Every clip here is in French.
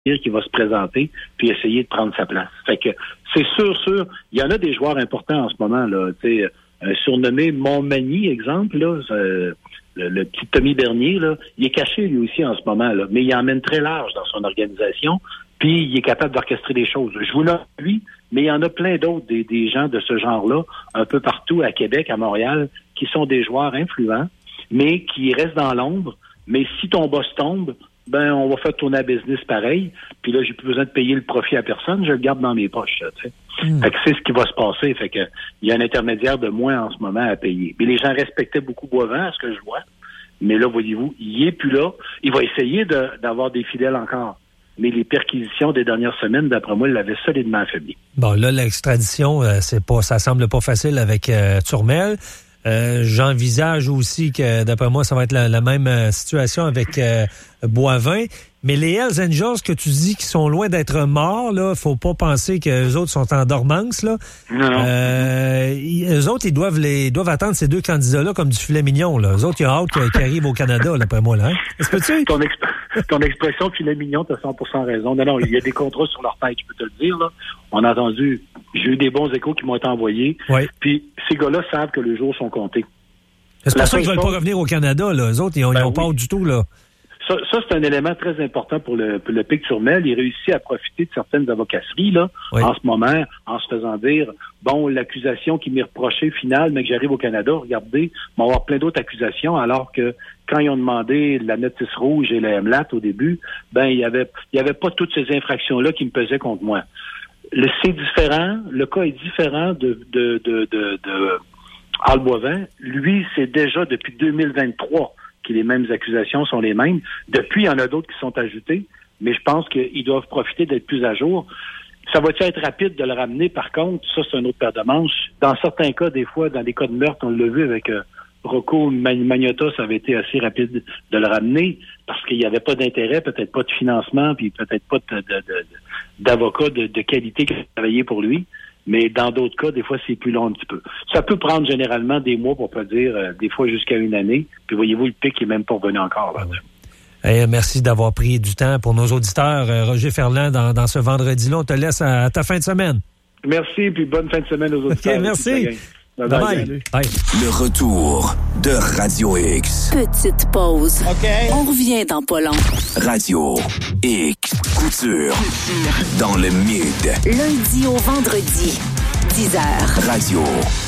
qui va se présenter puis essayer de prendre sa place. Fait que c'est sûr, il y en a des joueurs importants en ce moment, là. Tu sais, un surnommé Montmagny, exemple, là, le petit Tommy Bernier, là, il est caché lui aussi en ce moment, là, mais il emmène très large dans son organisation, puis il est capable d'orchestrer des choses. Je vous nomme lui, mais il y en a plein d'autres, des gens de ce genre-là, un peu partout à Québec, à Montréal, qui sont des joueurs influents, mais qui restent dans l'ombre. Mais si ton boss tombe, ben on va faire tourner la business pareil. Puis là, j'ai plus besoin de payer le profit à personne, je le garde dans mes poches. Tu sais. Fait que c'est ce qui va se passer. Fait que il y a un intermédiaire de moins en ce moment à payer. Mais les gens respectaient beaucoup Boivin, à ce que je vois. Mais là, voyez-vous, il est plus là. Il va essayer d'avoir des fidèles encore. Mais les perquisitions des dernières semaines, d'après moi, l'avaient solidement affaibli. Bon, là, l'extradition, ça semble pas facile avec Turmel. J'envisage aussi que, d'après moi, ça va être la même situation avec Boivin. Mais les Hells Angels que tu dis qui sont loin d'être morts, là, faut pas penser qu'eux autres sont en dormance, là. Non. Eux autres, ils doivent attendre ces deux candidats-là comme du filet mignon, là. Eux autres, ils ont hâte qu'ils arrivent au Canada, là, d'après moi, là. Hein? Est-ce que tu... Ton expression filet mignon, t'as 100% raison. Non, il y a des contrats sur leur tête, je peux te le dire, là. On a entendu, j'ai eu des bons échos qui m'ont été envoyés. Oui. Puis ces gars-là savent que les jours sont comptés. C'est pour ça qu'ils veulent pas revenir au Canada, là. Eux autres, ils ont pas du tout, là. Ça, c'est un élément très important pour le Pic Turmel. Il réussit à profiter de certaines avocasseries, là, en ce moment, en se faisant dire, bon, l'accusation qui m'est reprochée finale, mais que j'arrive au Canada, regardez, il va y avoir plein d'autres accusations, alors que quand ils ont demandé la notice rouge et la MLAT au début, ben, il y avait pas toutes ces infractions-là qui me pesaient contre moi. C'est différent, le cas est différent de Al Boivin. Lui, c'est déjà depuis 2023 que les mêmes accusations sont les mêmes. Depuis, il y en a d'autres qui sont ajoutées, mais je pense qu'ils doivent profiter d'être plus à jour. Ça va-t-il être rapide de le ramener? Par contre, ça, c'est un autre paire de manches. Dans certains cas, des fois, dans des cas de meurtre, on l'a vu avec Rocco Magnotta, ça avait été assez rapide de le ramener parce qu'il n'y avait pas d'intérêt, peut-être pas de financement, puis peut-être pas d'avocat de qualité qui travaillait pour lui. Mais dans d'autres cas, des fois, c'est plus long un petit peu. Ça peut prendre généralement des mois, pour pas dire des fois jusqu'à une année. Puis voyez-vous, le pic est même pas revenu encore. Là. Hey, merci d'avoir pris du temps pour nos auditeurs. Roger Ferland, dans ce vendredi-là, on te laisse à ta fin de semaine. Merci, puis bonne fin de semaine aux auditeurs. OK, merci. Bye. Bye. Le retour de Radio X. Petite pause. OK. On revient dans pas long. Radio X. Couture. Dans le mid. Lundi au vendredi, 10h. Radio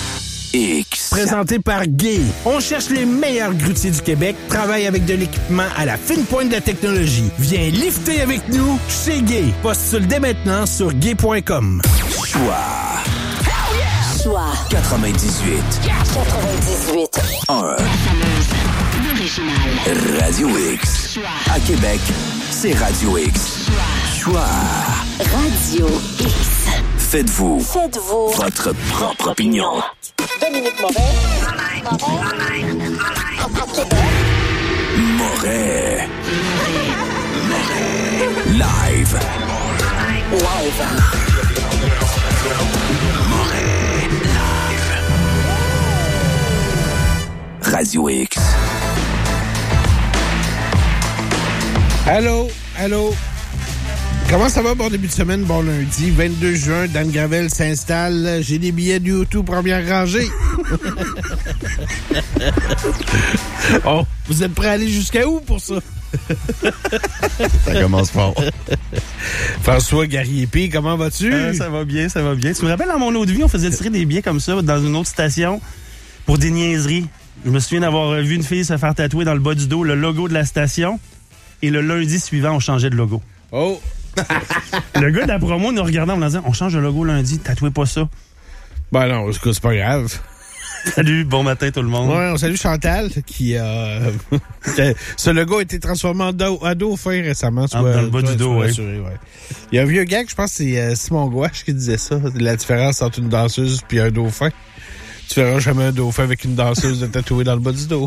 X. Présenté par Gay. On cherche les meilleurs grutiers du Québec, travaille avec de l'équipement à la fine pointe de la technologie. Viens lifter avec nous chez Gay. Postule dès maintenant sur gay.com. Choix 98. 1. Radio X. À Québec, c'est Radio X. Choix. Radio X. Faites-vous votre propre opinion. Dominique Moret. Moret. Live. Radio X. Allô? Comment ça va? Bon début de semaine, bon lundi, 22 juin, Dan Gravel s'installe. J'ai des billets du YouTube première rangée. Oh, vous êtes prêts à aller jusqu'à où pour ça? Ça commence fort. François Garriépé, comment vas-tu? Ça va bien. Tu me rappelles, dans mon autre vie, on faisait tirer des billets comme ça dans une autre station pour des niaiseries. Je me souviens d'avoir vu une fille se faire tatouer dans le bas du dos le logo de la station et le lundi suivant, on changeait de logo. Oh! Le gars de la promo nous regardait en me disant, on change de logo lundi, tatouez pas ça. Ben non, c'est pas grave. Salut, bon matin tout le monde. Ouais, on salue Chantal qui ce logo a été transformé en dauphin récemment. Dans le bas du dos, oui. Ouais. Il y a un vieux gars, je pense que c'est Simon Gouache qui disait ça, la différence entre une danseuse puis un dauphin. Tu verras jamais un dauphin avec une danseuse de tatouée dans le bas du dos.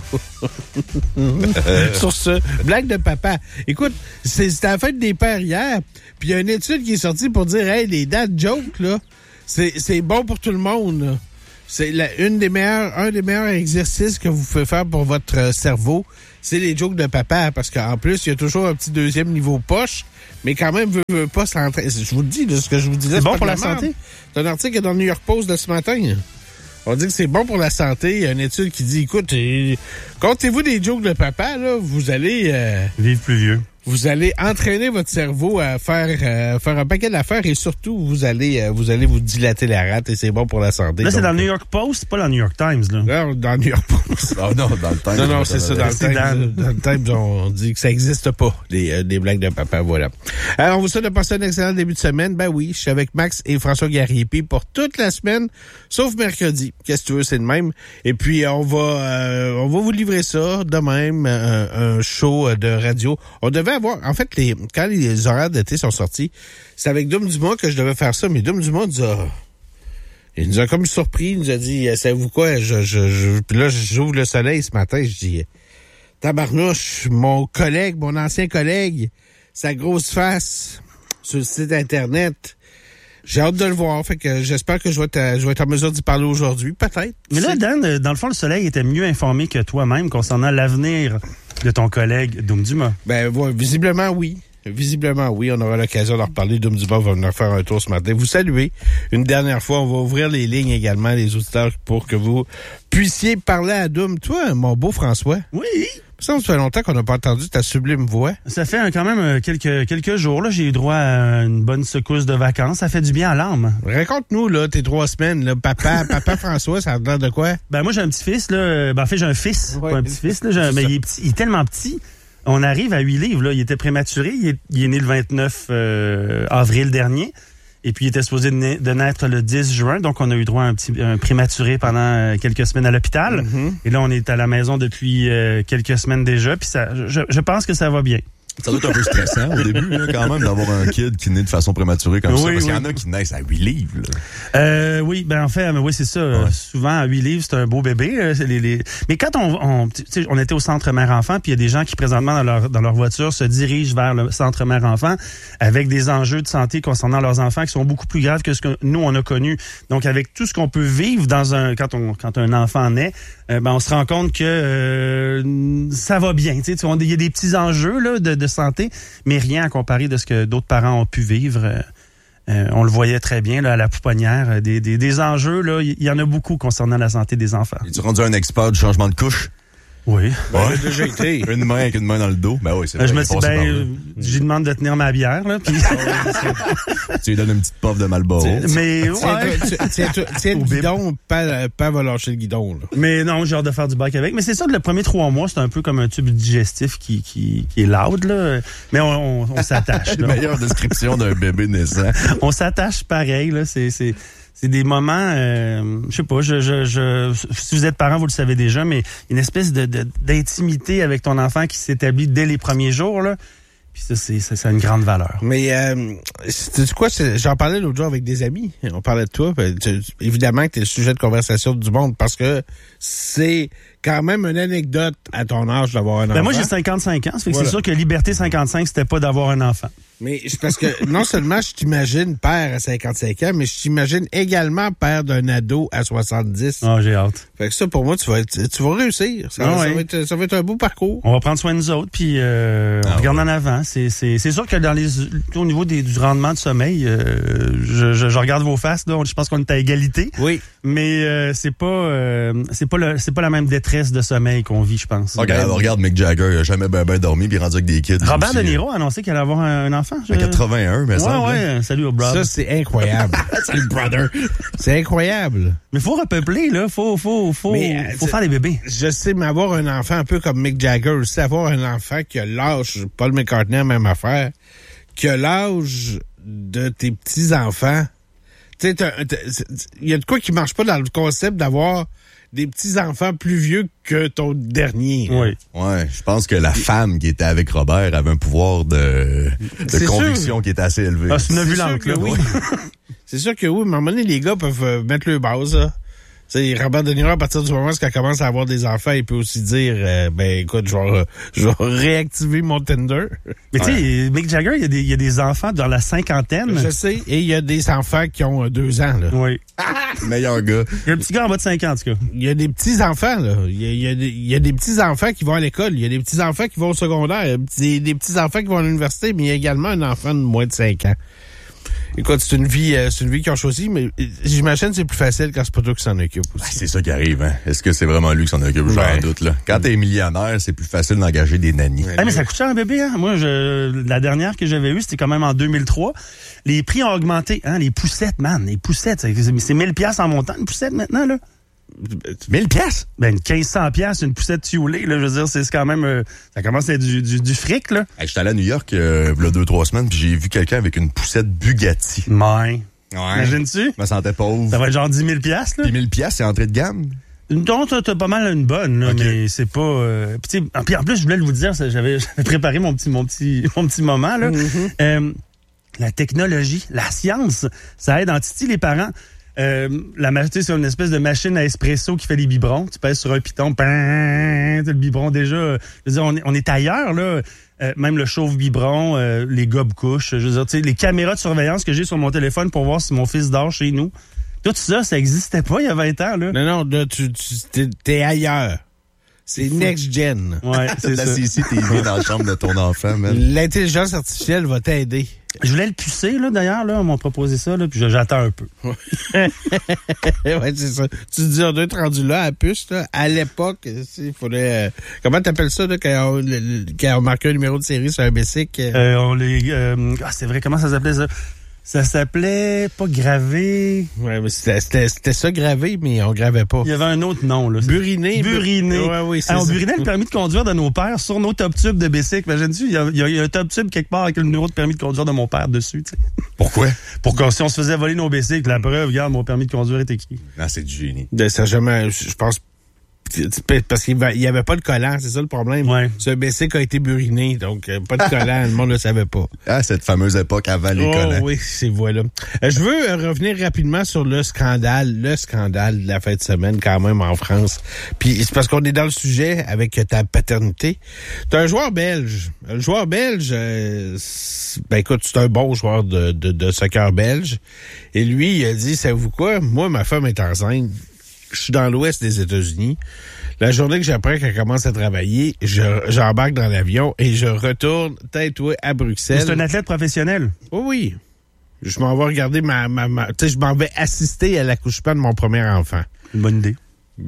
Sur ce, blague de papa. Écoute, c'était la fête des pères hier, puis il y a une étude qui est sortie pour dire, hey, les dad jokes, là, c'est bon pour tout le monde, là. C'est un des meilleurs exercices que vous pouvez faire pour votre cerveau, c'est les jokes de papa, parce qu'en plus, il y a toujours un petit deuxième niveau poche, mais quand même, veut pas s'entraîner. Je vous le dis, là, ce que je vous disais, c'est bon pas pour de la santé. C'est un article dans le New York Post de ce matin. On dit que c'est bon pour la santé. Il y a une étude qui dit, écoute, comptez-vous des jokes de papa, là, vous allez... vivre plus vieux. Vous allez entraîner votre cerveau à faire un paquet d'affaires et surtout, vous allez vous dilater la rate et c'est bon pour la santé. Là, c'est dans le New York Post, pas dans le New York Times, là. Non, dans le New York Post. Oh non, dans le Times. Non, c'est ça, dans le Times. Dans le Times, on dit que ça n'existe pas, des blagues de papa, voilà. Alors, on vous souhaite de passer un excellent début de semaine. Ben oui, je suis avec Max et François Garriépi pour toute la semaine, sauf mercredi. Qu'est-ce que tu veux, c'est le même. Et puis, on va vous livrer ça de même, un show de radio. On devait avoir, en fait, quand les horaires d'été sont sortis, c'est avec Dom Dumas que je devais faire ça, mais Dom Dumas il nous a comme surpris, il nous a dit, savez-vous quoi, puis là, j'ouvre le soleil ce matin, je dis, tabarnouche, mon ancien collègue, sa grosse face sur le site Internet, j'ai hâte de le voir, fait que j'espère que je vais être en mesure d'y parler aujourd'hui, peut-être. Mais là, Dan, dans le fond, le soleil était mieux informé que toi-même concernant l'avenir de ton collègue Dom Dumas. Ben, visiblement, oui. Visiblement, oui. On aura l'occasion d'en reparler. Dom Dumas va venir faire un tour ce matin. Vous saluez. Une dernière fois, on va ouvrir les lignes également, les auditeurs, pour que vous puissiez parler à Dom. Toi, mon beau François. Oui. Ça fait longtemps qu'on n'a pas entendu ta sublime voix. Ça fait quand même quelques jours. Là, j'ai eu droit à une bonne secousse de vacances. Ça fait du bien à l'âme. Raconte-nous, là, tes 3 semaines, là. Papa François, ça a l'air de quoi? Ben, moi, j'ai un petit-fils, là. Ben, en fait, j'ai un fils, pas un petit-fils, là. Mais il est petit, il est tellement petit. On arrive à 8 livres, là. Il était prématuré. Il est né le 29 avril dernier. Et puis, il était supposé de naître le 10 juin. Donc, on a eu droit à un prématuré pendant quelques semaines à l'hôpital. Mm-hmm. Et là, on est à la maison depuis quelques semaines déjà. Puis, je pense que ça va bien. Ça doit être un peu stressant au début, là, quand même, d'avoir un kid qui naît de façon prématurée comme ça. Parce qu'il y en a qui naissent à 8 livres. Là. Oui, ben en fait, oui, c'est ça. Ouais. Souvent, à 8 livres, c'est un beau bébé. Mais quand on était au centre mère-enfant, puis il y a des gens qui, présentement, dans leur voiture, se dirigent vers le centre mère-enfant avec des enjeux de santé concernant leurs enfants qui sont beaucoup plus graves que ce que nous, on a connu. Donc, avec tout ce qu'on peut vivre quand un enfant naît, on se rend compte que ça va bien. Il y a des petits enjeux là, de santé, mais rien à comparer de ce que d'autres parents ont pu vivre. On le voyait très bien là, à la pouponnière. Des enjeux, là, il y en a beaucoup concernant la santé des enfants. Es-tu rendu un expert du changement de couche? Oui. Ouais, déjà été. Une main avec une main dans le dos. Ben oui, c'est vrai. Je me suis demande de tenir ma bière, là. Puis... tu lui donnes une petite puff de Marlboro. Mais, ouais. Tiens le guidon, pas va lâcher le guidon, là. Mais non, j'ai hâte de faire du bike avec. Mais c'est ça que le premier 3 mois, c'est un peu comme un tube digestif qui est loud, là. Mais on s'attache, là. Meilleure description d'un bébé naissant. On s'attache pareil, là. C'est des moments, je sais pas, si vous êtes parent, vous le savez déjà, mais une espèce d'intimité avec ton enfant qui s'établit dès les premiers jours, là. Puis ça a une grande valeur. Mais, sais-tu quoi, j'en parlais l'autre jour avec des amis. On parlait de toi. Évidemment que t'es le sujet de conversation du monde parce que c'est quand même une anecdote à ton âge d'avoir un enfant. Ben moi, j'ai 55 ans. Ça fait que c'est sûr que Liberté 55, c'était pas d'avoir un enfant. Mais c'est parce que non seulement je t'imagine père à 55 ans, mais je t'imagine également père d'un ado à 70. Ah, j'ai hâte. Fait que ça, pour moi, tu vas réussir. Ça va être un beau parcours. On va prendre soin de nous autres, puis on regarde en avant. C'est sûr que au niveau du rendement de sommeil, je regarde vos faces, là. Je pense qu'on est à égalité. Oui. Mais c'est pas la même détresse de sommeil qu'on vit, je pense. Regarde Mick Jagger, il a jamais bien dormi, puis il est rendu avec des kids. Robert De Niro a annoncé qu'elle allait avoir un enfant. En 81, mais ça. Ouais, salut au brother. Ça, c'est incroyable. Salut, brother. C'est incroyable. Mais faut repeupler, là. Faut faire des bébés. Je sais, mais avoir un enfant un peu comme Mick Jagger aussi, avoir un enfant qui a l'âge, Paul McCartney, même affaire, qui a l'âge de tes petits-enfants. Tu sais, il y a de quoi qui marche pas dans le concept d'avoir des petits-enfants plus vieux que ton dernier. Oui. Ouais, je pense que la femme qui était avec Robert avait un pouvoir de conviction qui était assez élevé. Ah, c'est une ovulante, là, oui. C'est sûr que oui, mais à un moment donné, les gars peuvent mettre le base, là. Robert De Niro, à partir du moment où il commence à avoir des enfants, il peut aussi dire, écoute, je vais réactiver mon Tinder. Mais tu sais, Mick Jagger, il y a des enfants dans la cinquantaine. Je sais. Et il y a des enfants qui ont 2 ans, là. Oui. Meilleur gars. Il y a un petit gars en bas de 5 ans, en tout cas. Il y a des petits-enfants, là. Il y a des petits-enfants qui vont à l'école. Il y a des petits-enfants qui vont au secondaire. Des petits-enfants qui vont à l'université, mais il y a également un enfant de moins de 5 ans. Écoute, c'est une vie qu'ils ont choisie, mais j'imagine que c'est plus facile quand c'est pas toi qui s'en occupe aussi. C'est ça qui arrive, hein. Est-ce que c'est vraiment lui qui s'en occupe? J'en doute, là. Quand t'es millionnaire, c'est plus facile d'engager des nannies. Mais ça coûte cher un bébé, hein. Moi, la dernière que j'avais eue, c'était quand même en 2003. Les prix ont augmenté, hein. Les poussettes, man. Les poussettes, c'est 1000$ en montant, une poussette maintenant, là. 1000$? Ben, 1500$, une poussette tioulée, là. Je veux dire, c'est quand même, ça commence à être du fric, là. Hey, j'étais allé à New York, il y a 2-3 semaines, puis j'ai vu quelqu'un avec une poussette Bugatti. Ouais. Imagines-tu? Je me sentais pauvre. Ça va être genre 10 000$, là. Puis 1000$, c'est entrée de gamme? Donc, t'as pas mal une bonne, là, mais c'est pas... Puis en plus, je voulais vous dire, j'avais préparé mon petit moment, là. La technologie, la science, ça aide en titi les parents. La majorité, c'est une espèce de machine à espresso qui fait les biberons. Tu pèses sur un piton, t'as le biberon déjà. Je veux dire, on est ailleurs, là. Même le chauffe-biberon, les gobes-couches. Je veux dire, tu sais, les caméras de surveillance que j'ai sur mon téléphone pour voir si mon fils dort chez nous. Tout ça, ça existait pas il y a 20 ans, là. Non, là, t'es ailleurs. C'est next-gen. Ouais, c'est la ça. CCTV dans la chambre de ton enfant, man. L'intelligence artificielle va t'aider. Je voulais le pucer, là, d'ailleurs, là. On m'a proposé ça, là, puis j'attends un peu. Ouais, c'est ça. Tu te dis, on doit être rendu là, à puce, là. À l'époque, il faudrait... comment t'appelles ça, là, quand on marquait un numéro de série sur un bicycle? C'est vrai, comment ça s'appelait, ça? Ça s'appelait pas gravé. Ouais, mais c'était ça gravé, mais on gravait pas. Il y avait un autre nom, là. Buriné. Ouais, oui, c'est ça. On burinait le permis de conduire de nos pères sur nos top tubes de bicycle. Imagine-tu, il y a un top tube quelque part avec le numéro de permis de conduire de mon père dessus, tu sais. Pourquoi? Pour que si on se faisait voler nos bicycles, la preuve, regarde, mon permis de conduire est écrit. Non, c'est du génie. Ça jamais, je pense, parce qu'il y avait pas de collant, c'est ça le problème. Ouais. Ce bicycle a été buriné, donc pas de collant, le monde ne le savait pas. Ah, cette fameuse époque avant les collants. Oui, c'est voilà. Je veux revenir rapidement sur le scandale de la fin de semaine quand même en France. Puis c'est parce qu'on est dans le sujet avec ta paternité. T'as un joueur belge. Le joueur belge, écoute, c'est un bon joueur de soccer belge. Et lui, il a dit, savez-vous quoi? Moi, ma femme est enceinte. Je suis dans l'ouest des États-Unis. La journée que j'apprends qu'elle commence à travailler, j'embarque dans l'avion et je retourne à Bruxelles. C'est un athlète professionnel. Oui. Je m'en vais regarder tu sais, je m'en vais assister à l'accouchement de mon premier enfant. Une bonne idée.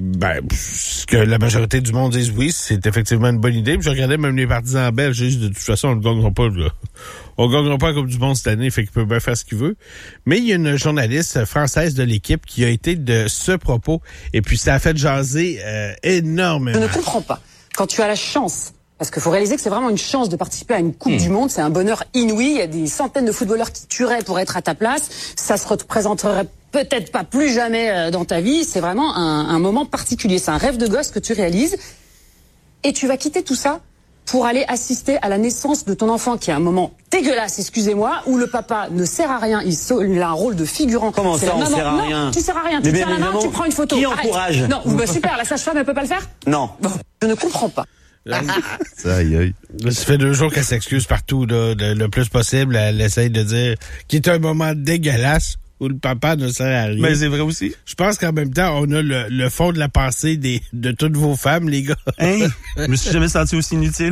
Ce que la majorité du monde disent, oui, c'est effectivement une bonne idée. Puis je regardais même les partisans belges, je dis, de toute façon, on ne gagnera pas, là. On gagnera pas la Coupe du Monde cette année, fait qu'il peut bien faire ce qu'il veut. Mais il y a une journaliste française de l'équipe qui a été de ce propos, et puis ça a fait jaser énormément. Je ne comprends pas. Quand tu as la chance, parce qu'il faut réaliser que c'est vraiment une chance de participer à une Coupe du Monde, c'est un bonheur inouï, il y a des centaines de footballeurs qui tueraient pour être à ta place, ça se représenterait peut-être pas plus jamais dans ta vie, c'est vraiment un moment particulier, c'est un rêve de gosse que tu réalises, et tu vas quitter tout ça pour aller assister à la naissance de ton enfant, qui est un moment dégueulasse, excusez-moi, où le papa ne sert à rien, il a un rôle de figurant. Comment ça, on sert à rien? Non, tu sers à rien, tu tiens la main, tu prends une photo. Qui encourage? Non, super, la sage-femme, elle peut pas le faire? Non. Bon, je ne comprends pas. Aïe. Ça fait 2 jours qu'elle s'excuse partout, là, le plus possible. Elle essaye de dire qu'il est un moment dégueulasse où le papa ne sert à rien. Mais c'est vrai aussi. Je pense qu'en même temps, on a le fond de la pensée de toutes vos femmes, les gars. Hein? Je me suis jamais senti aussi inutile.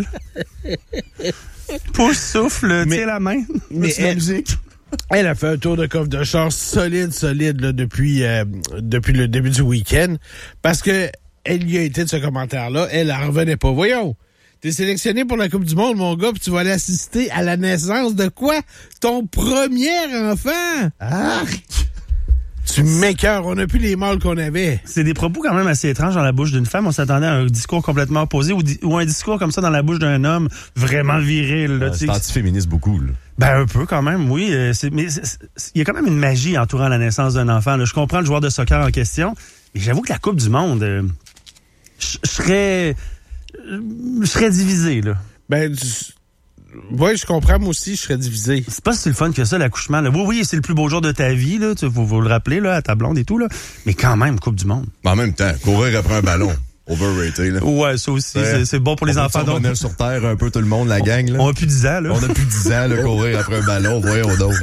Pouce, souffle, tiens la main. Mais la musique. Elle a fait un tour de coffre de char solide là, depuis le début du week-end. Parce que elle y a été de ce commentaire-là. Elle en revenait pas. Voyons. T'es sélectionné pour la Coupe du Monde, mon gars, puis tu vas aller assister à la naissance de quoi? Ton premier enfant! Arc! Tu m'écœures, on n'a plus les mâles qu'on avait. C'est des propos quand même assez étranges dans la bouche d'une femme. On s'attendait à un discours complètement opposé ou un discours comme ça dans la bouche d'un homme vraiment viril. Là, c'est anti-féministe beaucoup, là. Ben, un peu quand même, oui. Mais il y a quand même une magie entourant la naissance d'un enfant. Là. Je comprends le joueur de soccer en question, mais j'avoue que la Coupe du Monde, je serais divisé, là. Ben, Oui, je comprends, moi aussi, je serais divisé. C'est pas si le fun que ça, l'accouchement. Là. Oui, c'est le plus beau jour de ta vie, là. Tu faut le rappeler, là, à ta blonde et tout, là. Mais quand même, Coupe du Monde. En même temps, courir après un ballon. Overrated, là. Ouais, ça aussi, c'est bon pour les enfants. On revenir sur Terre un peu tout le monde, la gang, là. On a plus 10 ans, là. On a plus 10 ans, là, courir après un ballon. Voyons donc.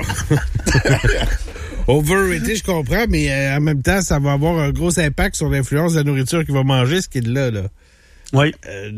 Overrated, je comprends, mais en même temps, ça va avoir un gros impact sur l'influence de la nourriture qu'il va manger, ce qui est là. Oui.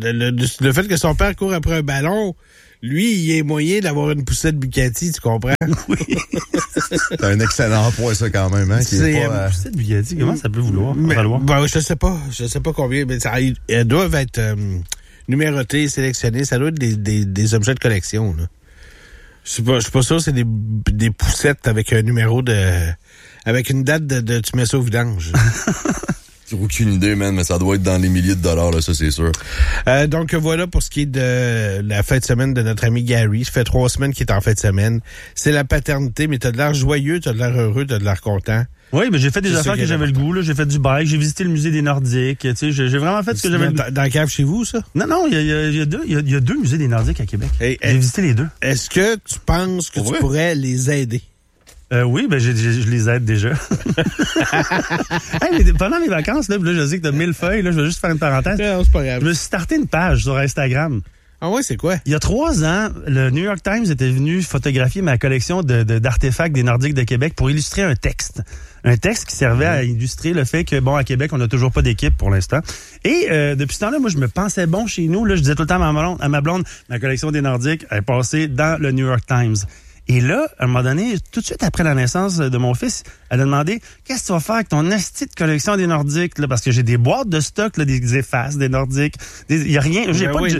Le fait que son père court après un ballon, lui, il est moyen d'avoir une poussette Bucati, tu comprends? Oui. C'est un excellent point, ça, quand même, hein? C'est une poussette Bucati, comment ça peut vouloir? Ben, je sais pas combien, mais elles doivent être numérotées, sélectionnées, ça doit être des objets de collection, là. Je suis pas sûr, c'est des poussettes avec un numéro avec une date de tu mets ça au vidange. J'ai aucune idée, man, mais ça doit être dans les milliers de dollars, là, ça, c'est sûr. Donc, voilà pour ce qui est de la fin de semaine de notre ami Gary. Ça fait 3 semaines qu'il est en fin de semaine. C'est la paternité, mais t'as de l'air joyeux, t'as de l'air heureux, t'as de l'air content. Oui, mais j'ai fait des affaires que j'avais le goût, là. J'ai fait du bike, j'ai visité le musée des Nordiques, tu sais, j'ai vraiment fait ce que j'avais le goût. Dans la cave chez vous, ça? Non, il y a 2 musées des Nordiques à Québec. J'ai visité les 2. Est-ce que tu penses que tu pourrais les aider? Oui, ben je les aide déjà. Hey, mais pendant mes vacances, là, je sais que t'as 1000 feuilles, là, je vais juste faire une parenthèse. Non, c'est pas grave. Je me suis starté une page sur Instagram. Ah ouais, c'est quoi? Il y a 3 ans, le New York Times était venu photographier ma collection d'artefacts des Nordiques de Québec pour illustrer un texte. Un texte qui servait à illustrer le fait que, bon, à Québec, on n'a toujours pas d'équipe pour l'instant. Et depuis ce temps-là, moi, je me pensais bon chez nous. Là, je disais tout le temps à ma blonde, ma collection des Nordiques est passée dans le New York Times. Et là, à un moment donné, tout de suite après la naissance de mon fils, elle a demandé « Qu'est-ce que tu vas faire avec ton esti de collection des Nordiques? » là, parce que j'ai des boîtes de stock, là, des effaces, des Nordiques. Il y a rien. J'ai pas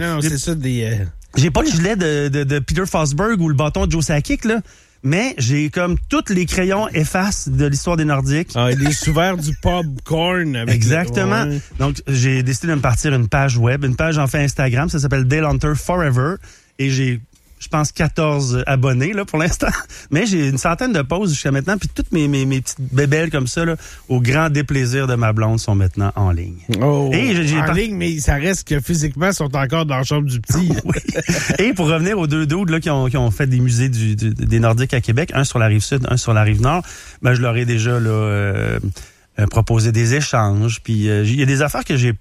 j'ai pas le gilet de Peter Forsberg ou le bâton de Joe Sakic, là. Mais j'ai comme tous les crayons effaces de l'histoire des Nordiques. Ah, les sous-verts du popcorn. Exactement. Ouais. Donc, j'ai décidé de me partir une page web, une page enfin Instagram. Ça s'appelle Dale Hunter Forever. Et j'ai, je pense, 14 abonnés là pour l'instant. Mais j'ai une centaine de posts jusqu'à maintenant. Puis toutes mes petites bébelles comme ça, là, au grand déplaisir de ma blonde, sont maintenant en ligne. Oh, et en ligne, mais ça reste que physiquement, ils sont encore dans la chambre du petit. Oui. Et pour revenir aux 2 dudes là, qui ont fait des musées des Nordiques à Québec, un sur la Rive-Sud, un sur la Rive-Nord, ben, je leur ai déjà là, proposé des échanges. Puis il y a des affaires que j'ai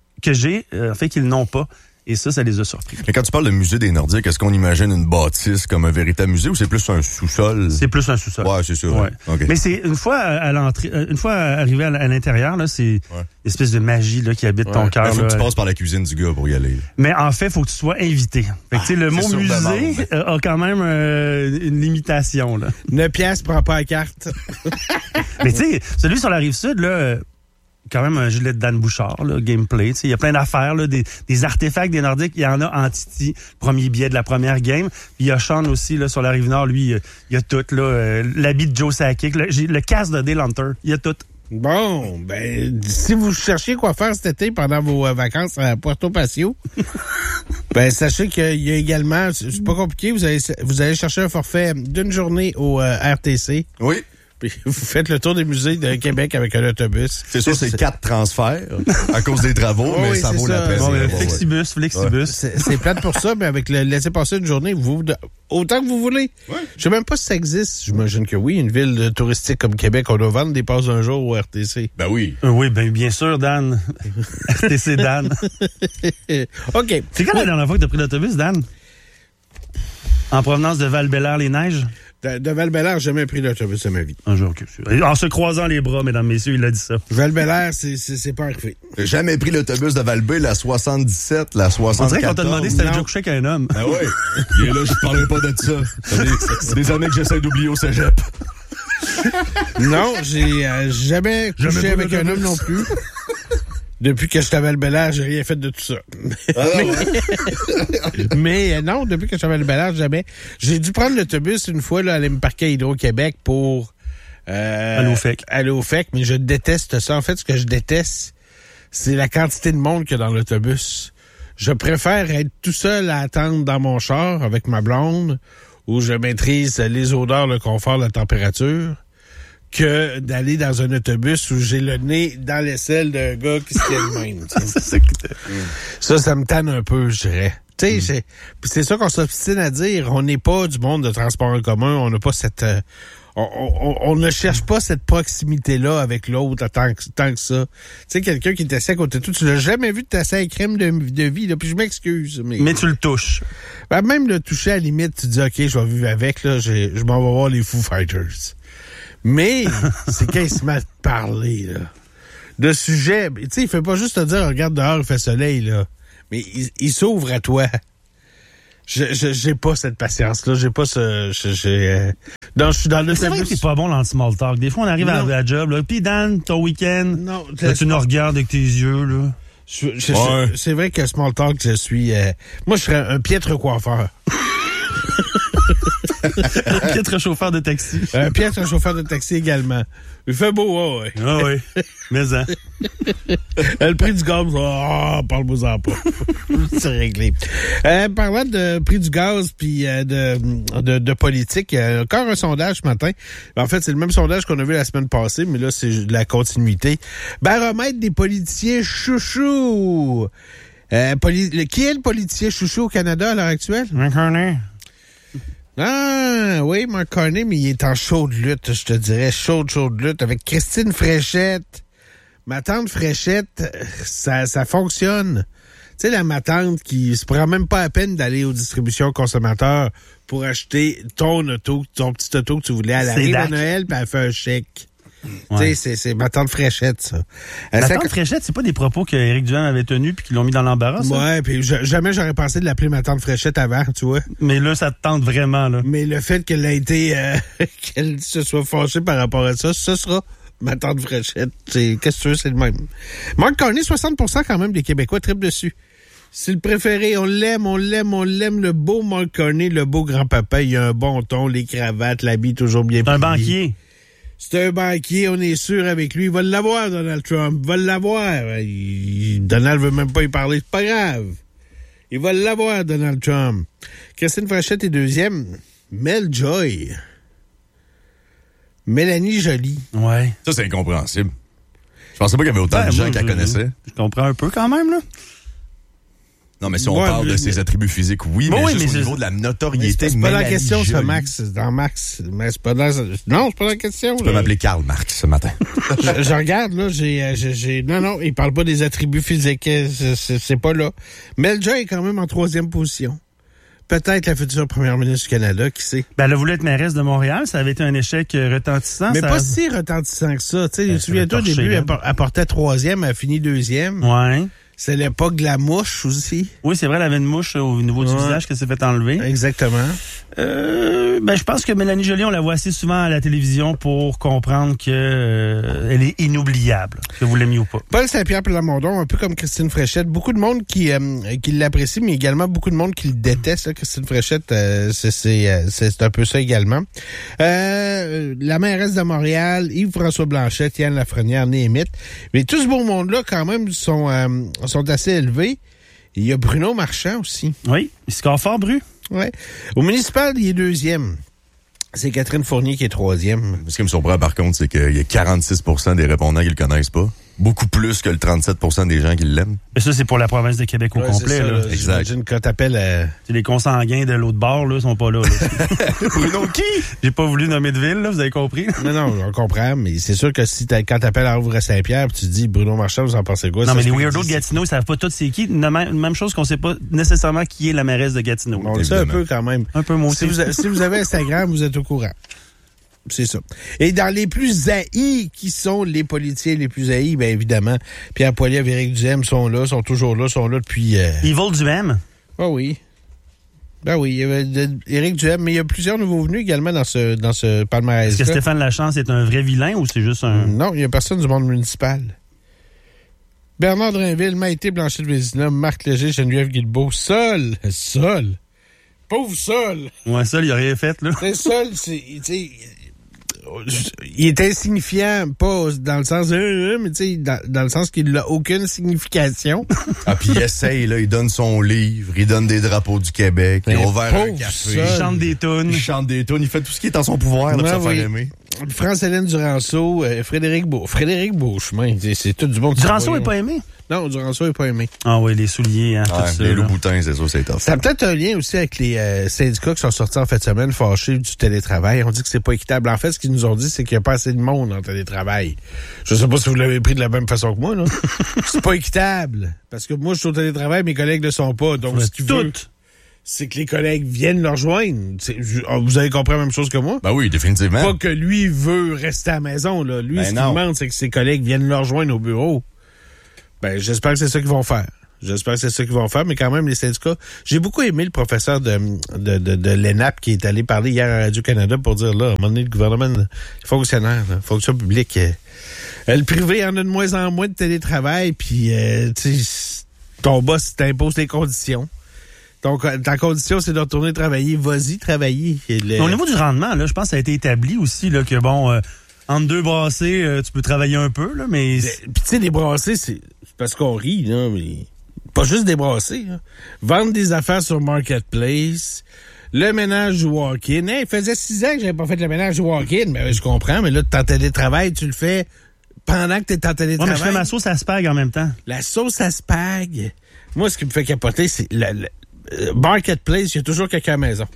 fait qu'ils n'ont pas. Et ça les a surpris. Mais quand tu parles de musée des Nordiques, est-ce qu'on imagine une bâtisse comme un véritable musée ou c'est plus un sous-sol? C'est plus un sous-sol. Ouais, c'est sûr. Ouais. Okay. Mais c'est une fois à l'entrée, une fois arrivé à l'intérieur, là, c'est une espèce de magie là qui habite ton cœur. Il faut que tu passes par la cuisine du gars pour y aller. Mais en fait, il faut que tu sois invité. Fait que, le mot musée a quand même une limitation. Là. 9 piastres, prends pas la carte. Mais tu sais, celui sur la Rive-Sud, là... quand même un gilet de Dan Bouchard, là, gameplay. Il y a plein d'affaires, là, des artefacts des Nordiques. Il y en a en Titi, premier billet de la première game. Puis il y a Sean aussi là, sur la Rive-Nord. Lui, il y a tout. Là, l'habit de Joe Sakic, le casque de Dale Hunter. Il y a tout. Bon, ben, si vous cherchez quoi faire cet été pendant vos vacances à Puerto Pacio, ben, sachez qu'il y a également, c'est pas compliqué, vous allez chercher un forfait d'une journée au RTC. Oui. Vous faites le tour des musées de Québec avec un autobus. C'est sûr, c'est 4 transferts à cause des travaux, mais ça vaut la peine. Bon, Flexibus. Ouais. C'est plate pour ça, mais avec le laisser passer une journée, autant que vous voulez. Ouais. Je sais même pas si ça existe. J'imagine que oui, une ville touristique comme Québec, on doit vendre des passes d'un jour au RTC. Ben oui. Oui, ben bien sûr, Dan. RTC Dan. OK. C'est quand la dernière fois que tu as pris l'autobus, Dan? En provenance de Val-Bélair-les-Neiges? De Val-Bélair, j'ai jamais pris l'autobus de ma vie. Un jour, OK. En se croisant les bras, mesdames, messieurs, il a dit ça. Val-Bélair, c'est pas arrivé. J'ai jamais pris l'autobus de Val-B, la 77, la 74. On dirait qu'on t'a demandé si t'avais déjà couché avec un homme. Ah ouais. Et là, je parlerai pas de ça. C'est des années que j'essaie d'oublier au cégep. Non, j'ai jamais couché avec un homme non plus. Depuis que je suis à Val-Bélair, j'ai rien fait de tout ça. Mais non, depuis que je suis à Val-Bélair, jamais. J'ai dû prendre l'autobus une fois, là, aller me parquer à Hydro-Québec pour... aller au FEC, mais je déteste ça. En fait, ce que je déteste, c'est la quantité de monde qu'il y a dans l'autobus. Je préfère être tout seul à attendre dans mon char avec ma blonde, où je maîtrise les odeurs, le confort, la température, que d'aller dans un autobus où j'ai le nez dans l'aisselle d'un gars qui se tient le même. Ça me tanne un peu, je dirais. Tu sais, c'est ça qu'on s'obstine à dire. On n'est pas du monde de transport en commun. On n'a pas cette... On ne cherche pas cette proximité-là avec l'autre tant que ça. Tu sais, quelqu'un qui est assis à côté de toi, tu l'as jamais vu de assis à crème de vie, là, puis je m'excuse. Mais tu le touches. Ben, même le toucher, à la limite, tu dis, OK, je vais vivre avec, là, je m'en vais voir les Foo Fighters. Mais, c'est quand il se met à te parler, là, de sujet. Tu sais, il fait pas juste te dire, regarde dehors, il fait soleil, là. Mais il s'ouvre à toi. J'ai pas cette patience-là. J'ai pas ce... Non, je suis dans le... C'est vrai que t'es pas bon dans le small talk. Des fois, on arrive à la job, là. Puis, Dan, ton week-end, non, là, tu nous regardes avec tes yeux, là. C'est vrai que small talk, je suis... moi, je serais un piètre coiffeur. Un piètre chauffeur de taxi. Un piètre chauffeur de taxi également. Il fait beau, ouais. Ah oui. Mais hein. Le prix du gaz, parle-moi-en pas. C'est réglé. Parlant de prix du gaz puis de politique, il y a encore un sondage ce matin. En fait, c'est le même sondage qu'on a vu la semaine passée, mais là, c'est la continuité. Baromètre des politiciens chouchous. Qui est le politicien chouchou au Canada à l'heure actuelle? Mark Carney. Ah, oui, Mark Carney, mais il est en chaude lutte, je te dirais. Chaude lutte avec Christine Fréchette. Ma tante Fréchette, ça fonctionne. Tu sais, ma tante qui se prend même pas la peine d'aller aux distributions consommateurs pour acheter ton petit auto que tu voulais. Elle arrive à Noël, puis elle fait un chèque. Ouais. Tu sais, c'est ma tante Fréchette, ça. Ma tante Fréchette, c'est pas des propos que Éric Duhem avait tenus puis qu'ils l'ont mis dans l'embarras, ça? Ouais, puis jamais j'aurais pensé de l'appeler ma tante Fréchette avant, tu vois. Mais là, ça te tente vraiment, là. Mais le fait qu'elle a été... qu'elle se soit fâchée par rapport à ça, ce sera ma tante Fréchette. Qu'est-ce que tu veux, c'est le même. Mark Carney, 60% quand même des Québécois trippent dessus. C'est le préféré. On l'aime. Le beau Mark Carney, le beau grand-papa. Il a un bon ton, les cravates, l'habit toujours bien plié. Un banquier. C'est un banquier, on est sûr avec lui. Il va l'avoir, Donald Trump. Il va l'avoir. Donald veut même pas y parler. C'est pas grave. Il va l'avoir, Donald Trump. Christine Fréchette est deuxième. Mel Joy. Mélanie Joly. Ouais. Ça, c'est incompréhensible. Je pensais pas qu'il y avait autant de gens qui la connaissaient. Je comprends un peu quand même, là. Non, mais si on parle de ses attributs physiques, oui, mais juste au niveau de la notoriété. C'est pas la question, ça, Max. C'est dans Max. Mais c'est pas dans... Non, c'est pas la question. Tu peux m'appeler Karl Marx ce matin. je regarde, là, j'ai... Non, il parle pas des attributs physiques. C'est pas là. Mel Joy est quand même en 3e position. Peut-être la future première ministre du Canada, qui sait. Ben, elle a voulu être mairesse de Montréal. Ça avait été un échec retentissant. Mais pas si retentissant que ça. Tu sais, souviens-toi, au début, elle portait 3e, elle a fini 2e. Ouais. C'est l'époque de la mouche aussi. Oui, c'est vrai, elle avait une mouche au niveau du visage qui s'est fait enlever. Exactement. Ben, je pense que Mélanie Joly, on la voit assez souvent à la télévision pour comprendre que elle est inoubliable, que vous l'aimiez ou pas. Paul Saint-Pierre Plamondon, un peu comme Christine Fréchette. Beaucoup de monde qui l'apprécie, mais également beaucoup de monde qui le déteste. Là. Christine Fréchette, c'est un peu ça également. La mairesse de Montréal, Yves-François Blanchette, Yann Lafrenière, Néhémite. Mais tout ce beau monde-là, quand même, sont assez élevés. Il y a Bruno Marchand aussi. Oui, il score fort, Bru. Ouais. Au municipal, il est 2e. C'est Catherine Fournier qui est 3e. Ce qui me surprend, par contre, c'est qu'il y a 46% des répondants qui le connaissent pas. Beaucoup plus que le 37% des gens qui l'aiment. Mais ça, c'est pour la province de Québec au complet. Ça, là. Exact. J'imagine quand t'appelles... Les consanguins de l'autre bord, là, sont pas là. Bruno qui? J'ai pas voulu nommer de ville, là, vous avez compris? Non, on comprend, mais c'est sûr que si quand t'appelles à Rouvray-Saint-Pierre, tu te dis Bruno Marchand, vous en pensez quoi? Non, mais les weirdos de Gatineau, ils savent pas tous c'est qui. Même chose qu'on sait pas nécessairement qui est la mairesse de Gatineau. On le sait un peu quand même. Un peu moi aussi. Si vous avez Instagram, vous êtes au courant. C'est ça. Et dans les plus haïs, qui sont les politiciens les plus haïs, bien évidemment, Pierre Poilievre, Éric Duhem sont toujours là depuis... Yves Duhem? Ah oui. Ben oui, il y avait Éric Duhem, mais il y a plusieurs nouveaux venus également dans ce palmarès. Est-ce que Stéphane Lachance est un vrai vilain ou c'est juste un... Non, il n'y a personne du monde municipal. Bernard Drainville, Maïté Blanchet-Vézina, Marc Léger, Geneviève Guilbeault, Sol. Pauvre Sol. Ouais, Sol, il a rien fait, là. C'est Sol, il est insignifiant, pas dans le sens mais tu sais, dans le sens qu'il n'a aucune signification. Ah, puis il essaye, là, il donne son livre, il donne des drapeaux du Québec, il a ouvert un café. Il chante des tunes. Il fait tout ce qui est en son pouvoir là, pour se faire aimer. France-Hélène Duranceau, Frédéric Beauchemin. C'est tout du bon. Duranceau n'est pas aimé? Non, Duranceau n'est pas aimé. Ah oui, les souliers, hein, tout ça. Les loups-boutins, c'est ça, c'est top. Ça a peut-être un lien aussi avec les syndicats qui sont sortis en fin de semaine fâchés du télétravail. On dit que c'est pas équitable. En fait, ce qu'ils nous ont dit, c'est qu'il n'y a pas assez de monde en télétravail. Je sais pas si vous l'avez pris de la même façon que moi, là. C'est pas équitable. Parce que moi, je suis au télétravail, mes collègues ne sont pas. Donc, ce qu'ils veulent, c'est que les collègues viennent le rejoindre. Vous avez compris la même chose que moi? Ben oui, définitivement. Pas que lui veut rester à la maison, là. Lui, ce qu'il demande, c'est que ses collègues viennent le rejoindre au bureau. Ben, j'espère que c'est ça qu'ils vont faire. Mais quand même, les syndicats... J'ai beaucoup aimé le professeur de l'ENAP qui est allé parler hier à Radio-Canada pour dire, là, à un moment donné, le gouvernement, les fonctionnaires, la fonction publique, le privé en a de moins en moins de télétravail, puis, tu sais, ton boss t'impose les conditions. Donc, ta condition, c'est de retourner travailler. Vas-y, travailler. Au niveau du rendement, là, je pense que ça a été établi aussi, là, que bon... entre deux brassées, tu peux travailler un peu, là, mais... Puis tu sais, des brassées, c'est parce qu'on rit, là, mais... Pas juste des brassées, là. Vendre des affaires sur Marketplace, le ménage du walk-in. Hey, il faisait 6 ans que j'avais pas fait le ménage du walk-in. Ben, je comprends, mais là, t'es en télétravail, tu le fais pendant que t'es en télétravail. Ouais, mais je fais ma sauce à spag en même temps. La sauce à spag. Moi, ce qui me fait capoter, c'est Marketplace, il y a toujours quelqu'un à la maison.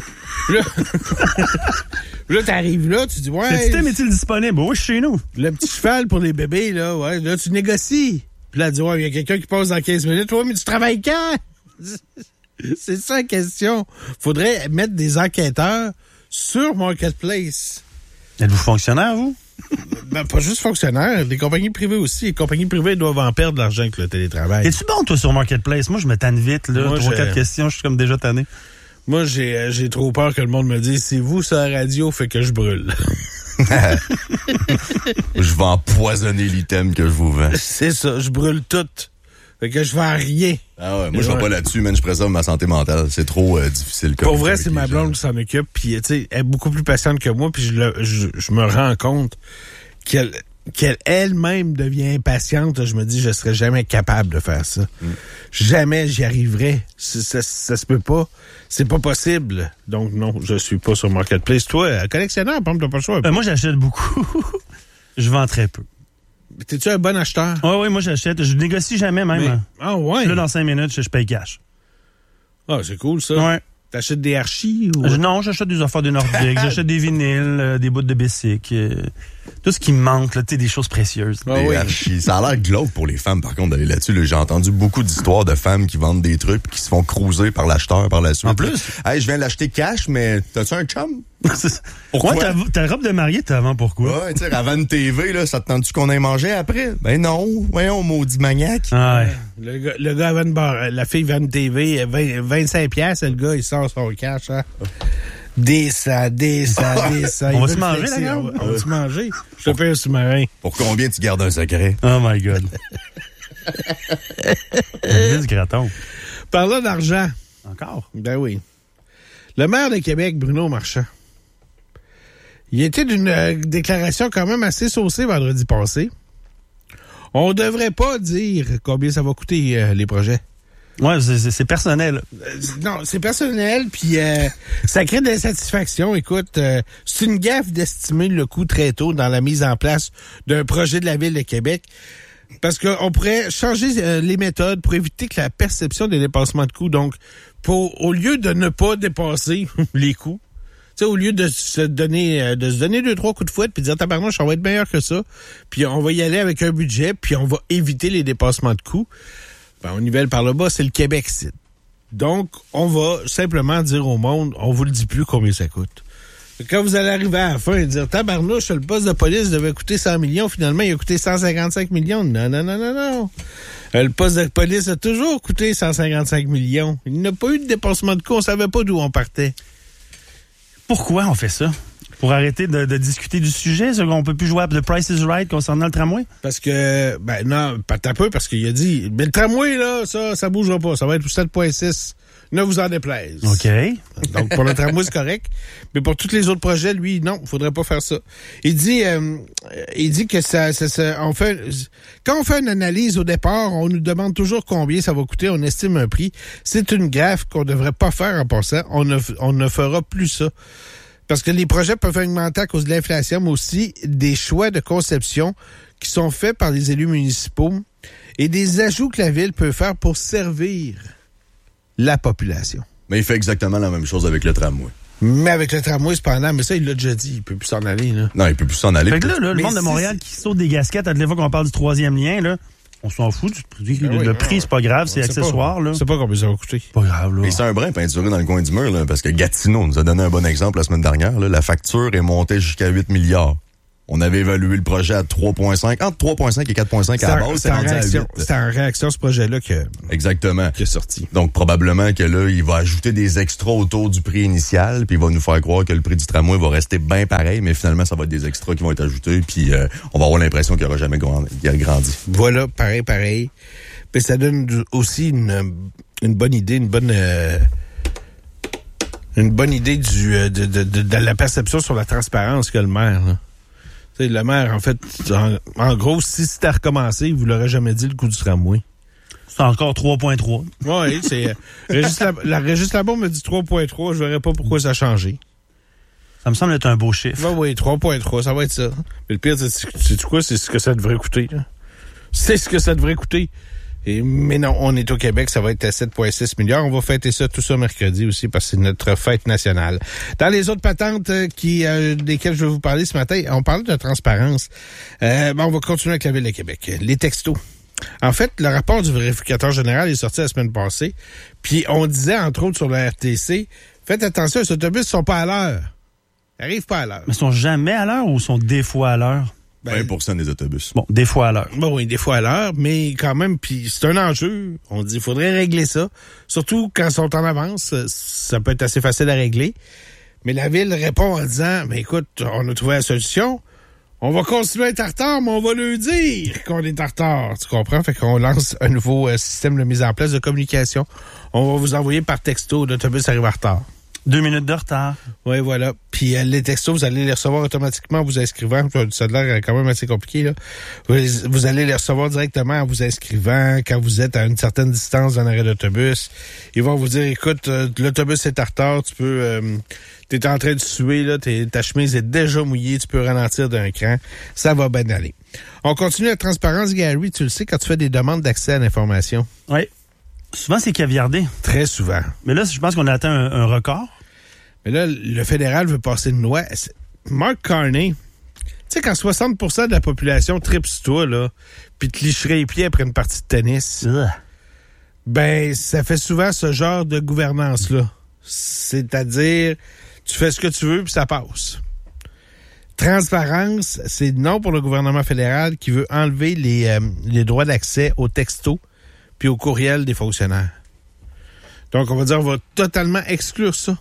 Là, t'arrives là, tu dis, ouais. Le système est-il disponible? Oui, chez nous. Le petit cheval pour les bébés, là, ouais. Là, tu négocies. Puis là, tu dis, ouais, il y a quelqu'un qui passe dans 15 minutes. Ouais, mais tu travailles quand? C'est ça la question. Faudrait mettre des enquêteurs sur Marketplace. Êtes-vous fonctionnaire, vous? Ben, pas juste fonctionnaire. Des compagnies privées aussi. Les compagnies privées doivent en perdre de l'argent avec le télétravail. Es-tu bon, toi, sur Marketplace? Moi, je me tanne vite, là. 3-4 questions, je suis comme déjà tanné. Moi, j'ai trop peur que le monde me dise, c'est vous, ça, la radio, fait que je brûle. Je vais empoisonner l'item que je vous vends. C'est ça, je brûle tout. Fait que je vends rien. Ah ouais, moi, je vais pas là-dessus, man. Je préserve ma santé mentale. C'est trop difficile. Pour vrai, c'est ma blonde qui s'en occupe. Puis, tu sais, elle est beaucoup plus patiente que moi. Puis, je me rends compte qu'elle elle-même devient impatiente. Je me dis, je serais jamais capable de faire ça. Jamais j'y arriverais. Ça se peut pas. C'est pas possible. Donc, non, je suis pas sur Marketplace. Toi, collectionneur, par exemple, t'as pas le choix. Moi, j'achète beaucoup. Je vends très peu. T'es-tu un bon acheteur? Oui, moi, j'achète. Je négocie jamais, même. Mais... Ah, ouais? Là, dans 5 minutes, je paye cash. Ah, c'est cool, ça. Ouais. T'achètes des archis ou... Non, j'achète des affaires de Nordique, j'achète des vinyles, des bouts de Bessic, tout ce qui me manque, là, tu sais, des choses précieuses. Des archis. Ça a l'air glauque pour les femmes, par contre, d'aller là-dessus. Là, j'ai entendu beaucoup d'histoires de femmes qui vendent des trucs et qui se font cruiser par l'acheteur par la suite. En plus? Hey, je viens l'acheter cash, mais t'as-tu un chum? Pourquoi? Ouais, ta robe de mariée, t'as avant pourquoi? Ouais, tu sais, avant une TV, là, ça te tente-tu qu'on ait mangé après? Ben non, voyons, maudit maniaque. Ah ouais. Le gars avant une bar, la fille vend une TV, 25 piastres, le gars, il sort son cash, hein. Des ça. On va se manger, là, gars? On va se manger. Je te paye un sous-marin. Pour combien tu gardes un secret? Oh my God. Du graton. Parlant d'argent. Encore? Ben oui. Le maire de Québec, Bruno Marchand, il était d'une déclaration quand même assez saucée vendredi passé. On devrait pas dire combien ça va coûter les projets. Ouais, c'est personnel. Non, c'est personnel, puis ça crée de l'insatisfaction. Écoute, c'est une gaffe d'estimer le coût très tôt dans la mise en place d'un projet de la Ville de Québec. Parce qu'on pourrait changer les méthodes pour éviter que la perception des dépassements de coûts. Donc, au lieu de ne pas dépasser les coûts, tu sais, au lieu de se donner 2-3 coups de fouette puis de dire tabarnouche, on va être meilleur que ça, puis on va y aller avec un budget, puis on va éviter les dépassements de coûts. Ben, on nivelle par le bas, c'est le Québec-Sud. Donc, on va simplement dire au monde, on vous le dit plus combien ça coûte. Quand vous allez arriver à la fin et dire tabarnouche, le poste de police devait coûter 100 millions, finalement, il a coûté 155 millions. Non. Le poste de police a toujours coûté 155 millions. Il n'a pas eu de dépassement de coûts, on savait pas d'où on partait. Pourquoi on fait ça? Pour arrêter de discuter du sujet, c'est qu'on peut plus jouer à The Price is Right concernant le tramway? Parce que, non, pas un peu, parce qu'il a dit, mais le tramway, là, ça bougera pas, ça va être 7,6. Ne vous en déplaise. OK. Donc, pour le tramway, c'est correct. Mais pour tous les autres projets, lui, non, faudrait pas faire ça. Il dit que quand on fait une analyse au départ, on nous demande toujours combien ça va coûter, on estime un prix. C'est une gaffe qu'on devrait pas faire en passant. On ne fera plus ça. Parce que les projets peuvent augmenter à cause de l'inflation, mais aussi des choix de conception qui sont faits par les élus municipaux et des ajouts que la ville peut faire pour servir la population. Mais il fait exactement la même chose avec le tramway. Mais avec le tramway, cependant, mais ça, il l'a déjà dit, il peut plus s'en aller, là. Non, il peut plus s'en aller. Fait que là, le monde de Montréal qui saute des gasquettes à toutes les fois qu'on parle du troisième lien, là, on s'en fout du prix. Le prix, c'est pas grave, c'est accessoire, là. C'est pas combien ça va coûter. Pas grave, là. Et c'est un brin peinturé dans le coin du mur, là, parce que Gatineau nous a donné un bon exemple la semaine dernière, là. La facture est montée jusqu'à 8 milliards. On avait évalué le projet à 3,5, entre 3,5 et 4,5 à la base, c'est rendu à 8. C'était en réaction à ce projet-là Exactement. qui est sorti. Donc, probablement que là, il va ajouter des extras autour du prix initial, puis il va nous faire croire que le prix du tramway va rester bien pareil, mais finalement, ça va être des extras qui vont être ajoutés, puis on va avoir l'impression qu'il n'aura jamais grandi. Voilà, pareil. Puis ça donne aussi une bonne idée, une bonne idée de la perception sur la transparence que le maire, là. T'sais, le maire, en fait, en gros, si c'était à recommencer, il vous l'aurait jamais dit le coup du tramway. C'est encore 3,3. Oui, c'est... Régis Labon me dit 3,3, je verrais pas pourquoi ça a changé. Ça me semble être un beau chiffre. Oui, 3,3, ça va être ça. Mais le pire, c'est quoi? C'est ce que ça devrait coûter, là. C'est ce que ça devrait coûter. Mais non, on est au Québec, ça va être à 7,6 milliards. On va fêter ça tout ça mercredi aussi parce que c'est notre fête nationale. Dans les autres patentes desquelles je vais vous parler ce matin, on parle de transparence. On va continuer avec la Ville de Québec. Les textos. En fait, le rapport du vérificateur général est sorti la semaine passée. Puis on disait, entre autres, sur la RTC, faites attention, les autobus ne sont pas à l'heure. Ils n'arrivent pas à l'heure. Mais ils sont jamais à l'heure ou sont des fois à l'heure? 20% des autobus. Bon, des fois à l'heure. Bon, oui, des fois à l'heure, mais quand même, puis c'est un enjeu. On dit, il faudrait régler ça. Surtout quand ils sont en avance, ça peut être assez facile à régler. Mais la Ville répond en disant, mais écoute, on a trouvé la solution. On va continuer à être en retard, mais on va leur dire qu'on est en retard. Tu comprends? Fait qu'on lance un nouveau système de mise en place de communication. On va vous envoyer par texto, l'autobus arrive en retard. 2 minutes de retard. Oui, voilà. Puis les textos, vous allez les recevoir automatiquement en vous inscrivant. Ça a l'air quand même assez compliqué, là. Vous allez les recevoir directement en vous inscrivant quand vous êtes à une certaine distance d'un arrêt d'autobus. Ils vont vous dire, écoute, l'autobus est en retard, tu peux... t'es en train de suer, là, ta chemise est déjà mouillée, tu peux ralentir d'un cran. Ça va bien aller. On continue la transparence, Gary. Tu le sais, quand tu fais des demandes d'accès à l'information. Oui. Souvent, c'est caviardé. Très souvent. Mais là, je pense qu'on a atteint un record. Mais là, le fédéral veut passer une loi. Mark Carney, tu sais, quand 60% de la population tripe sur toi, là, puis te licherait les pieds après une partie de tennis, ben, ça fait souvent ce genre de gouvernance-là. C'est-à-dire, tu fais ce que tu veux, puis ça passe. Transparence, c'est non pour le gouvernement fédéral qui veut enlever les droits d'accès aux textos puis aux courriels des fonctionnaires. Donc, on va dire, on va totalement exclure ça.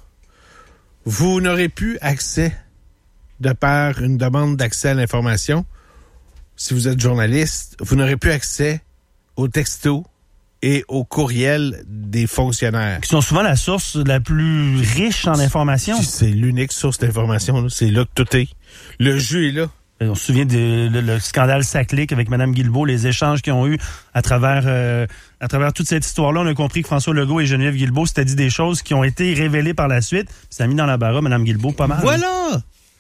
Vous n'aurez plus accès, de par une demande d'accès à l'information, si vous êtes journaliste, vous n'aurez plus accès aux textos et aux courriels des fonctionnaires. Qui sont souvent la source la plus riche en information. C'est l'unique source d'information, là. C'est là que tout est. Le jeu est là. On se souvient le scandale Saclic avec Mme Guilbeault, les échanges qu'ils ont eu à travers toute cette histoire-là. On a compris que François Legault et Geneviève Guilbeault s'étaient dit des choses qui ont été révélées par la suite. Ça a mis dans la barre Mme Guilbeault pas mal. Voilà!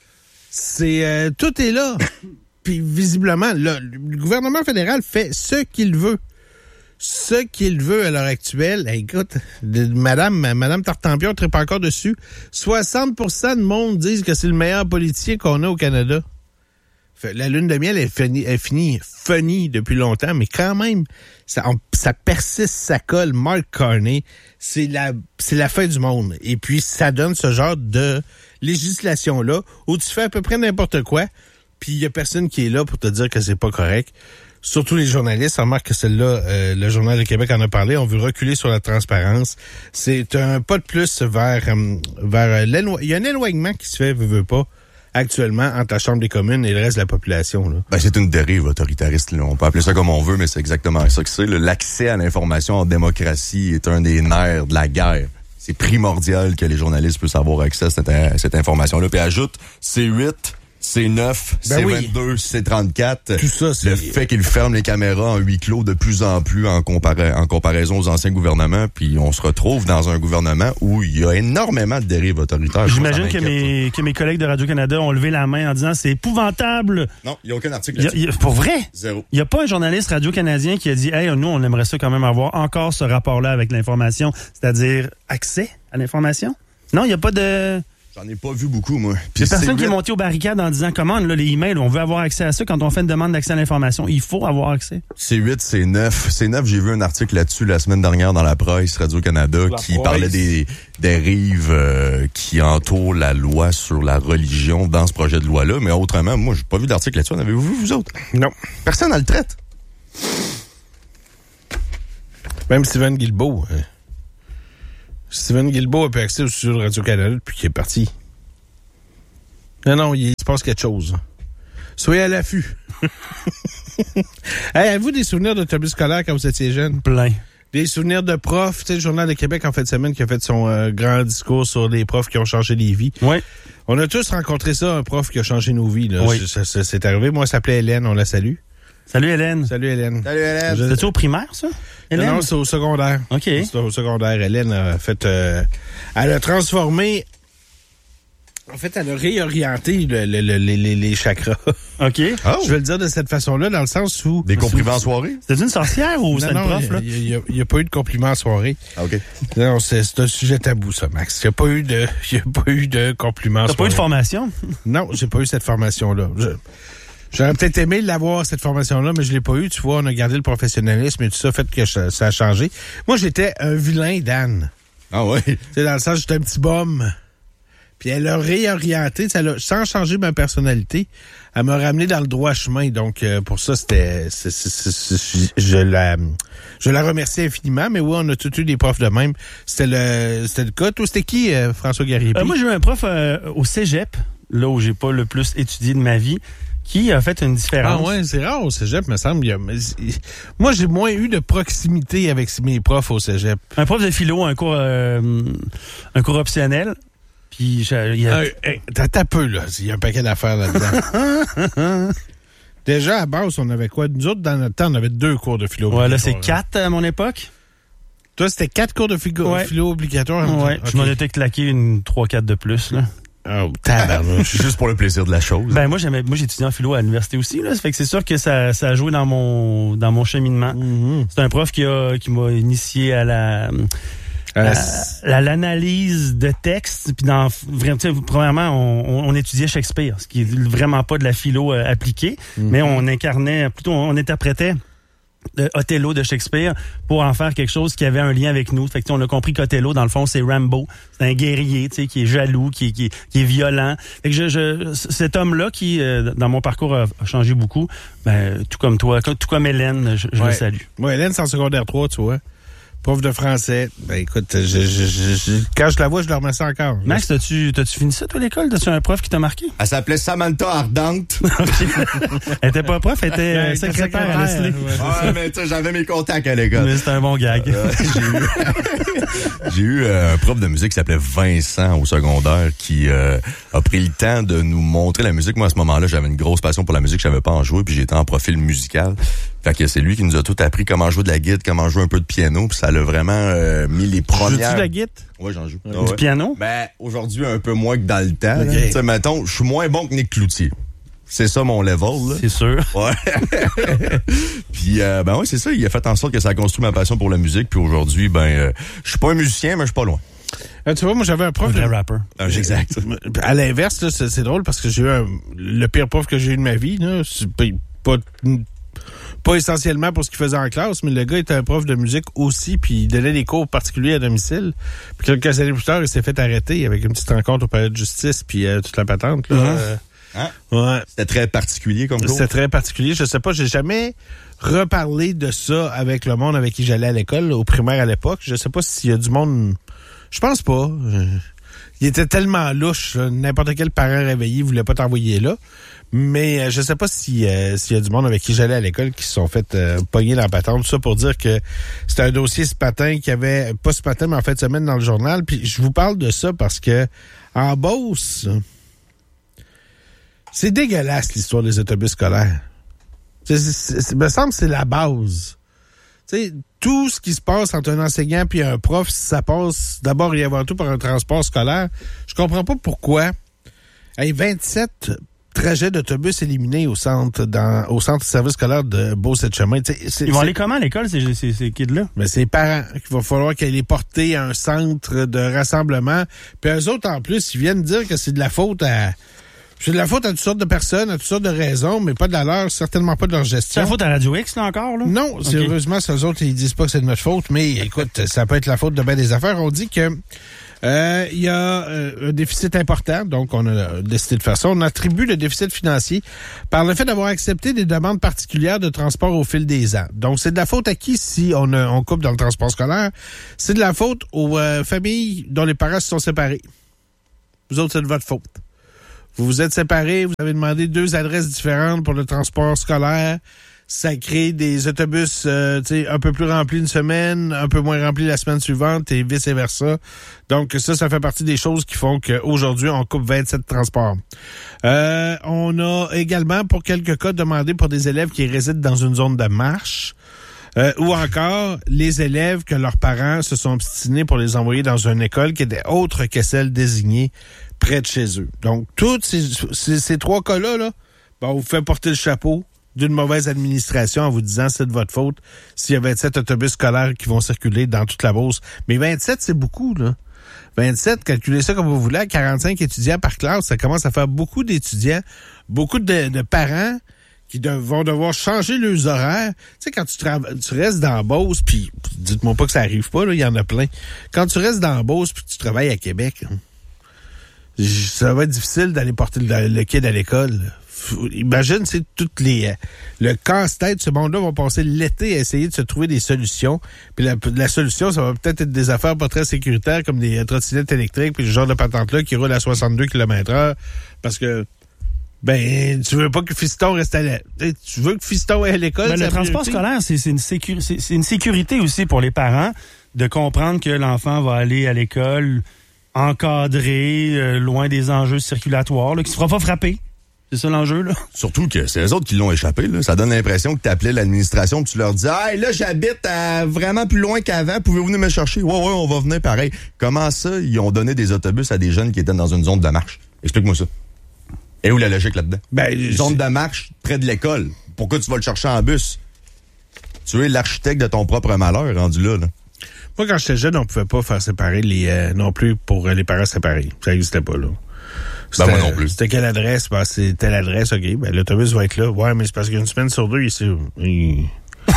C'est tout est là. Puis visiblement, le gouvernement fédéral fait ce qu'il veut. Ce qu'il veut à l'heure actuelle, écoute, Madame Tartampion ne tripe encore dessus. 60% de monde disent que c'est le meilleur politicien qu'on a au Canada. La lune de miel est finie funny depuis longtemps, mais quand même, ça persiste, ça colle. Mark Carney, c'est la fin du monde. Et puis, ça donne ce genre de législation-là où tu fais à peu près n'importe quoi, puis il y a personne qui est là pour te dire que c'est pas correct. Surtout les journalistes, on remarque que celle-là, le Journal de Québec en a parlé, on veut reculer sur la transparence. C'est un pas de plus vers il y a un éloignement qui se fait, veut pas, actuellement, entre la Chambre des communes et le reste de la population. Là. Ben, c'est une dérive autoritariste. Là. On peut appeler ça comme on veut, mais c'est exactement ça que c'est. Là. L'accès à l'information en démocratie est un des nerfs de la guerre. C'est primordial que les journalistes puissent avoir accès à cette information-là. Puis ajoute, C8, c'est 9, Ben c'est oui. 22, c'est 34. Tout ça, c'est... Le fait qu'ils ferment les caméras en huis clos de plus en plus en comparaison aux anciens gouvernements, puis on se retrouve dans un gouvernement où il y a énormément de dérives autoritaires. J'imagine que mes collègues de Radio-Canada ont levé la main en disant c'est épouvantable. Non, il n'y a aucun article là-dessus. Pour vrai? Zéro. Il n'y a pas un journaliste radio-canadien qui a dit « Hey, nous, on aimerait ça quand même avoir encore ce rapport-là avec l'information, c'est-à-dire accès à l'information. » Non, il n'y a pas de... J'en ai pas vu beaucoup, moi. Il y a personne qui est monté aux barricades en disant « Comment, là, les emails, on veut avoir accès à ça quand on fait une demande d'accès à l'information. Il faut avoir accès. » C'est 8, c'est 9. C'est 9, j'ai vu un article là-dessus la semaine dernière dans la presse Radio-Canada qui parlait des dérives qui entourent la loi sur la religion dans ce projet de loi-là. Mais autrement, moi, j'ai pas vu d'article là-dessus. En avez-vous vu, vous autres? Non. Personne ne le traite. Même Steven Guilbeault. Steven Guilbeault a pu accès au studio de Radio-Canada depuis qu'il est parti. Non, il se passe quelque chose. Soyez à l'affût. Hey, avez-vous des souvenirs d'autobus scolaire quand vous étiez jeune? Plein. Des souvenirs de profs? Tu sais, le Journal de Québec en fin de semaine qui a fait son grand discours sur les profs qui ont changé les vies. Oui. On a tous rencontré ça, un prof qui a changé nos vies. Là. Oui. C'est arrivé. Moi, elle s'appelait Hélène. On la salue. Salut, Hélène. Salut, Hélène. Salut, Hélène. C'était-tu au primaire, ça? Hélène? Non, c'est au secondaire. OK. C'est au secondaire. Hélène a fait... elle a transformé... En fait, elle a réorienté les chakras. OK. Oh. Je vais le dire de cette façon-là, dans le sens où... Des compliments en soirée? C'était une sorcière ou c'était une prof, là? Il n'y a pas eu de compliments en soirée. Ah, OK. Non, c'est un sujet tabou, ça, Max. Il n'y a pas eu de compliments en T'as soirée. pas eu de formation? Non, j'ai pas eu cette formation-là. J'aurais peut-être aimé l'avoir, cette formation-là, mais je l'ai pas eu. Tu vois, on a gardé le professionnalisme et tout ça, fait que ça a changé. Moi, j'étais un vilain Dan. Ah ouais? Tu sais, dans le sens, j'étais un petit bum. Puis elle a réorienté, sans changer ma personnalité, elle m'a ramené dans le droit chemin. Donc, pour ça, je la remercie infiniment. Mais oui, on a tous eu des profs de même. C'était le cas. Toi, c'était qui, François Garriépi? Moi, j'ai eu un prof au cégep, là où j'ai pas le plus étudié de ma vie, qui a fait une différence. Ah ouais, c'est rare au cégep, me semble. Moi, j'ai moins eu de proximité avec mes profs au cégep. Un prof de philo, un cours optionnel. Puis T'as peu, là. Il y a un paquet d'affaires là-dedans. Déjà, à base, on avait quoi? Nous autres, dans notre temps, on avait 2 cours de philo. Ouais, là, c'est 4 à mon époque. Toi, c'était 4 cours de philo obligatoires? Ouais, okay. Je m'en étais claqué une 3-4 de plus, là. Oh, tabarnouche. Juste pour le plaisir de la chose. Ben, moi, j'ai étudié en philo à l'université aussi, là. Ça fait que c'est sûr que ça a joué dans mon cheminement. Mm-hmm. C'est un prof qui m'a initié à l'analyse de texte, puis premièrement, on étudiait Shakespeare, ce qui est vraiment pas de la philo appliquée, mais on interprétait Othello de Shakespeare pour en faire quelque chose qui avait un lien avec nous. Fait que on a compris qu'Othello, dans le fond, c'est Rambo, c'est un guerrier, qui est jaloux, qui est violent. Fait que cet homme-là qui, dans mon parcours, a changé beaucoup, ben, tout comme toi, tout comme Hélène, je le salue. Moi, Hélène, c'est en secondaire 3, tu vois. Prof de français. Ben écoute, quand je la vois, je la remercie encore. Max, t'as-tu fini ça, toi, à l'école? T'as-tu un prof qui t'a marqué? Elle s'appelait Samantha Ardente. Elle était pas prof, elle était secrétaire à Leslie. Ouais, mais tu sais, j'avais mes contacts à l'école. Mais c'était un bon gag. J'ai eu un prof de musique qui s'appelait Vincent au secondaire qui a pris le temps de nous montrer la musique. Moi, à ce moment-là, j'avais une grosse passion pour la musique, je savais pas en jouer, puis j'étais en profil musical. Fait que c'est lui qui nous a tout appris comment jouer de la guitare, comment jouer un peu de piano, puis ça l'a vraiment mis les premières... Joues-tu de la guitare? Ouais, j'en joue. Du piano? Ben, aujourd'hui, un peu moins que dans le temps. Okay. Tu sais, mettons, je suis moins bon que Nick Cloutier. C'est ça mon level, là. C'est sûr. Ouais. Puis, ben ouais, c'est ça. Il a fait en sorte que ça a construit ma passion pour la musique. Puis aujourd'hui, je suis pas un musicien, mais je suis pas loin. Tu vois, moi, j'avais un prof de rapper. Exact. À l'inverse, là, c'est drôle parce que j'ai eu le pire prof que j'ai eu de ma vie, là. C'est pas essentiellement pour ce qu'il faisait en classe, mais le gars était un prof de musique aussi, puis il donnait des cours particuliers à domicile. Puis quelques années plus tard, il s'est fait arrêter avec une petite rencontre au palais de justice, puis toute la patente, là. Ouais. C'était très particulier comme cours. C'était très particulier. Je sais pas, j'ai jamais reparlé de ça avec le monde avec qui j'allais à l'école, au primaire à l'époque. Je sais pas s'il y a du monde... Je pense pas. Il était tellement louche, là. N'importe quel parent réveillé voulait pas t'envoyer là. Mais je sais pas s'il y a du monde avec qui j'allais à l'école qui se sont fait pogner dans la patente. Tout ça pour dire que c'était un dossier ce matin qui avait, pas ce matin, mais en fin de semaine dans le journal. Puis je vous parle de ça parce que en Beauce, C'est dégueulasse, l'histoire des autobus scolaires. Il me semble que c'est la base. Tu sais, tout ce qui se passe entre un enseignant et un prof, ça passe d'abord et avant tout par un transport scolaire. Je comprends pas pourquoi. 27 trajets d'autobus éliminés au centre de service scolaire de Beauce-et-Chemin. Ils vont aller comment à l'école, ces kids-là? Mais c'est les parents qu'il va falloir qu'ils les portent à un centre de rassemblement. Puis eux autres, en plus, ils viennent dire que c'est de la faute à... C'est de la faute à toutes sortes de personnes, à toutes sortes de raisons, mais pas de la leur, certainement pas de leur gestion. C'est la faute à Radio X, là, encore, là? Non, sérieusement, eux autres, ils disent pas que c'est de notre faute, mais écoute, ça peut être la faute de bien des affaires. On dit que il y a un déficit important, donc on a décidé de faire ça. On attribue le déficit financier par le fait d'avoir accepté des demandes particulières de transport au fil des ans. Donc, c'est de la faute à qui si on coupe dans le transport scolaire? C'est de la faute aux familles dont les parents se sont séparés. Vous autres, c'est de votre faute. Vous vous êtes séparés, vous avez demandé 2 adresses différentes pour le transport scolaire. Ça crée des autobus un peu plus remplis une semaine, un peu moins remplis la semaine suivante et vice-versa. Donc ça fait partie des choses qui font qu'aujourd'hui, on coupe 27 transports. On a également, pour quelques cas, demandé pour des élèves qui résident dans une zone de marche. Ou encore, les élèves que leurs parents se sont obstinés pour les envoyer dans une école qui était autre que celle désignée près de chez eux. Donc, tous ces 3 cas-là, on vous fait porter le chapeau d'une mauvaise administration en vous disant c'est de votre faute s'il y a 27 autobus scolaires qui vont circuler dans toute la Beauce. Mais 27, c'est beaucoup, là. 27, calculez ça comme vous voulez, 45 étudiants par classe, ça commence à faire beaucoup d'étudiants, beaucoup de parents qui vont devoir changer leurs horaires. Tu sais, quand tu restes dans Beauce, puis dites-moi pas que ça arrive pas, là, il y en a plein. Quand tu restes dans Beauce puis tu travailles à Québec, ça va être difficile d'aller porter le kid à l'école. Imagine, c'est le casse-tête, ce monde-là va passer l'été à essayer de se trouver des solutions. Puis la solution, ça va peut-être être des affaires pas très sécuritaires comme des trottinettes électriques puis le genre de patente-là qui roule à 62 km/h parce que tu veux pas que Fiston reste tu veux que Fiston aille à l'école. Le transport scolaire, c'est une sécurité aussi pour les parents de comprendre que l'enfant va aller à l'école encadré, loin des enjeux circulatoires, là, qui se fera pas frapper. C'est ça l'enjeu, là? Surtout que c'est eux autres qui l'ont échappé, là. Ça donne l'impression que tu appelais l'administration et tu leur dis « Hey, là, j'habite vraiment plus loin qu'avant. Pouvez-vous venir me chercher? » Ouais, on va venir pareil. Comment ça, ils ont donné des autobus à des jeunes qui étaient dans une zone de marche? Explique-moi ça. Et où la logique là-dedans? Zone de marche près de l'école. Pourquoi tu vas le chercher en bus? Tu es l'architecte de ton propre malheur, rendu là. Moi, quand j'étais jeune, on pouvait pas faire séparer non plus pour les parents séparés. Ça n'existait pas, là. Moi non plus. C'était quelle adresse? C'est telle adresse, OK. L'autobus va être là. Ouais, mais c'est parce qu'une semaine sur 2, je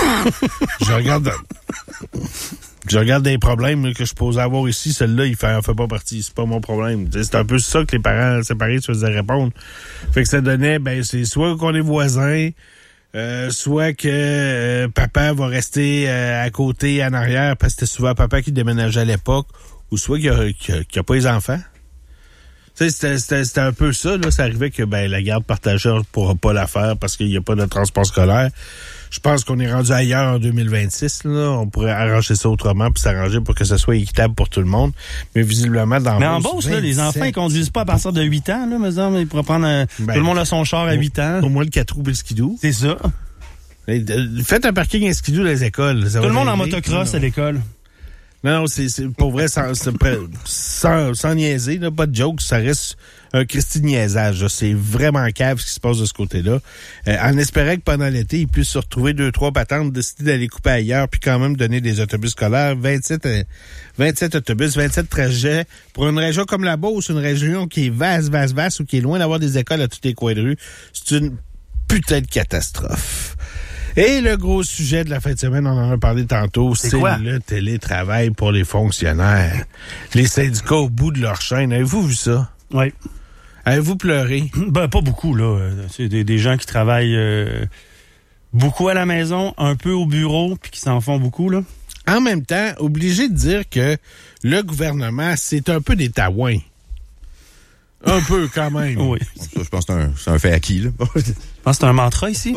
regarde des problèmes que je posais avoir ici. Celui-là, il en fait pas partie. C'est pas mon problème. C'est un peu ça que les parents séparés se faisaient répondre. Fait que ça donnait, c'est soit qu'on est voisins, soit que papa va rester à côté, en arrière, parce que c'était souvent papa qui déménageait à l'époque, ou soit qu'il n'y a pas les enfants. C'était un peu ça, là. Ça arrivait que la garde partagée, on ne pourra pas la faire parce qu'il n'y a pas de transport scolaire. Je pense qu'on est rendu ailleurs en 2026. Là. On pourrait arranger ça autrement puis s'arranger pour que ce soit équitable pour tout le monde. Mais visiblement, dans en Beauce, là, les enfants, ils conduisent pas à partir de 8 ans. Là, mais ils pourraient prendre tout le monde a son char à 8 ans. Au moins le 4 roues et le skidoo. C'est ça. Faites un parking et un skidoo dans les écoles. Tout le monde en motocross à l'école. Non, c'est pour vrai, sans niaiser, là, pas de joke, ça reste un Christy de niaisage. Là. C'est vraiment cave ce qui se passe de ce côté-là. En espérant que pendant l'été, ils puissent se retrouver 2-3 patentes, décider d'aller couper ailleurs, puis quand même donner des autobus scolaires. 27 autobus, 27 trajets. Pour une région comme la Beauce, une région qui est vaste, ou qui est loin d'avoir des écoles à tous les coins de rue, c'est une putain de catastrophe. Et le gros sujet de la fin de semaine, on en a parlé tantôt, c'est le télétravail pour les fonctionnaires. Les syndicats au bout de leur chaîne. Avez-vous vu ça? Oui. Avez-vous pleuré? Pas beaucoup, là. C'est des gens qui travaillent beaucoup à la maison, un peu au bureau, puis qui s'en font beaucoup, là. En même temps, obligé de dire que le gouvernement, c'est un peu des taouins. Un peu, quand même. Oui. Ça, je pense que c'est un fait acquis, là. Je pense que c'est un mantra ici.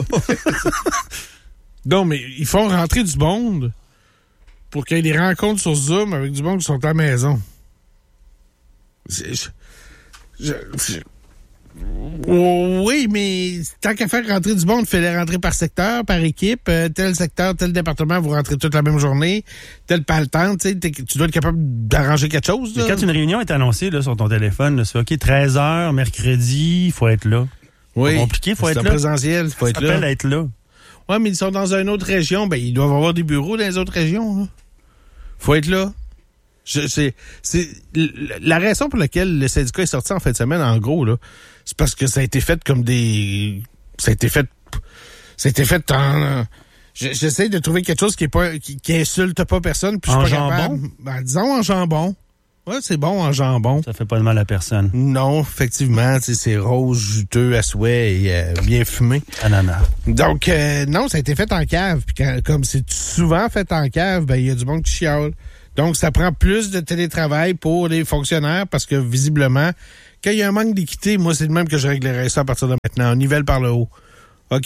Non, mais ils font rentrer du monde pour qu'il y ait des rencontres sur Zoom avec du monde qui sont à la maison. Oui, mais tant qu'à faire rentrer du monde, fais-les rentrer par secteur, par équipe. Tel secteur, tel département, vous rentrez toute la même journée. Tel paltante, tu dois être capable d'arranger quelque chose. Là. Mais quand une réunion est annoncée là, sur ton téléphone, là, c'est OK, 13h, mercredi, il faut être là. Oui. C'est compliqué, il faut être là. C'est présentiel, il faut être là. Ça s'appelle être là. Oui, mais ils sont dans une autre région. Ben, ils doivent avoir des bureaux dans les autres régions. Faut être là. C'est la raison pour laquelle le syndicat est sorti en fin de semaine, en gros, là, c'est parce que ça a été fait comme des... Ça a été fait en... J'essaie de trouver quelque chose qui insulte pas personne. Puis en je suis pas jambon? capable. Ben, disons en jambon. Ouais, c'est bon en jambon. Ça fait pas de mal à personne. Non, effectivement, c'est rose, juteux, à souhait et bien fumé. Ananas. Donc, non, ça a été fait en cave. Puis comme c'est souvent fait en cave, ben il y a du monde qui chiale. Donc, ça prend plus de télétravail pour les fonctionnaires parce que, visiblement, quand il y a un manque d'équité, moi, c'est le même que je réglerais ça à partir de maintenant. On nivelle par le haut. OK.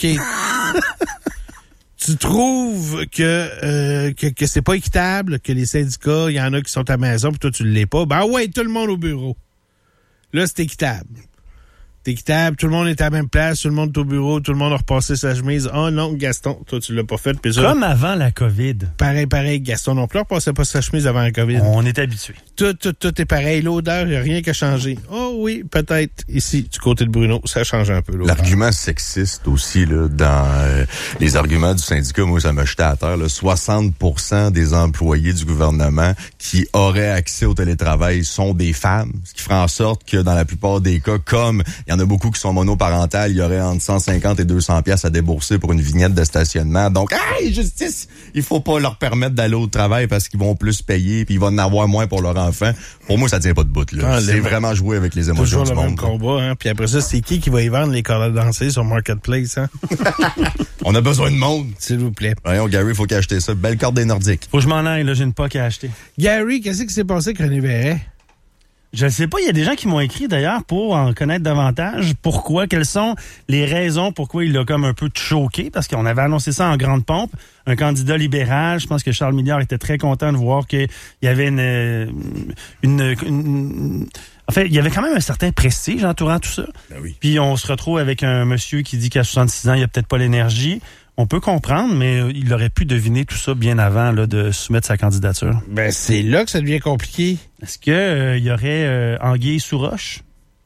Tu trouves que c'est pas équitable, que les syndicats, il y en a qui sont à la maison, puis toi, tu l'es pas. Ben ouais, tout le monde au bureau. Là, c'est équitable. C'est équitable, tout le monde est à la même place, tout le monde est au bureau, tout le monde a repassé sa chemise. Oh non, Gaston, toi, tu l'as pas fait. Puis ça, comme avant la COVID. Pareil, Gaston non plus, on repassait pas sa chemise avant la COVID. On est habitué. Tout est pareil. L'odeur, il n'y a rien qui a changé. Oh oui, peut-être ici, du côté de Bruno, ça change un peu l'odeur. L'argument sexiste aussi, là, dans les arguments du syndicat, moi, ça m'a jeté à terre. Là, 60% des employés du gouvernement qui auraient accès au télétravail sont des femmes, ce qui ferait en sorte que dans la plupart des cas, comme il y en a beaucoup qui sont monoparentales, il y aurait entre 150 et 200 pièces à débourser pour une vignette de stationnement. Donc, hey, justice, il faut pas leur permettre d'aller au travail parce qu'ils vont plus payer puis ils vont en avoir moins pour leur enfant. Pour moi, ça tient pas de bout, là. C'est vraiment jouer avec les émotions du monde. Toujours le même combat, hein. Puis après ça, c'est qui va y vendre les cordes à danser sur Marketplace, hein? On a besoin de monde. S'il vous plaît. Voyons, Gary, faut qu'acheter ça. Belle corde des Nordiques. Faut que je m'en aille, là. J'ai une POC à acheter. Gary, qu'est-ce qui s'est passé avec René Verret? Je sais pas, il y a des gens qui m'ont écrit d'ailleurs pour en connaître davantage. Pourquoi? Quelles sont les raisons pourquoi il a comme un peu choqué? Parce qu'on avait annoncé ça en grande pompe. Un candidat libéral, je pense que Charles Milliard était très content de voir qu'il y avait en fait, il y avait quand même un certain prestige entourant tout ça. Ben oui. Puis on se retrouve avec un monsieur qui dit qu'à 66 ans, il a peut-être pas l'énergie. On peut comprendre, mais il aurait pu deviner tout ça bien avant là, de soumettre sa candidature. Ben, c'est là que ça devient compliqué. Est-ce que il y aurait anguille sous roche?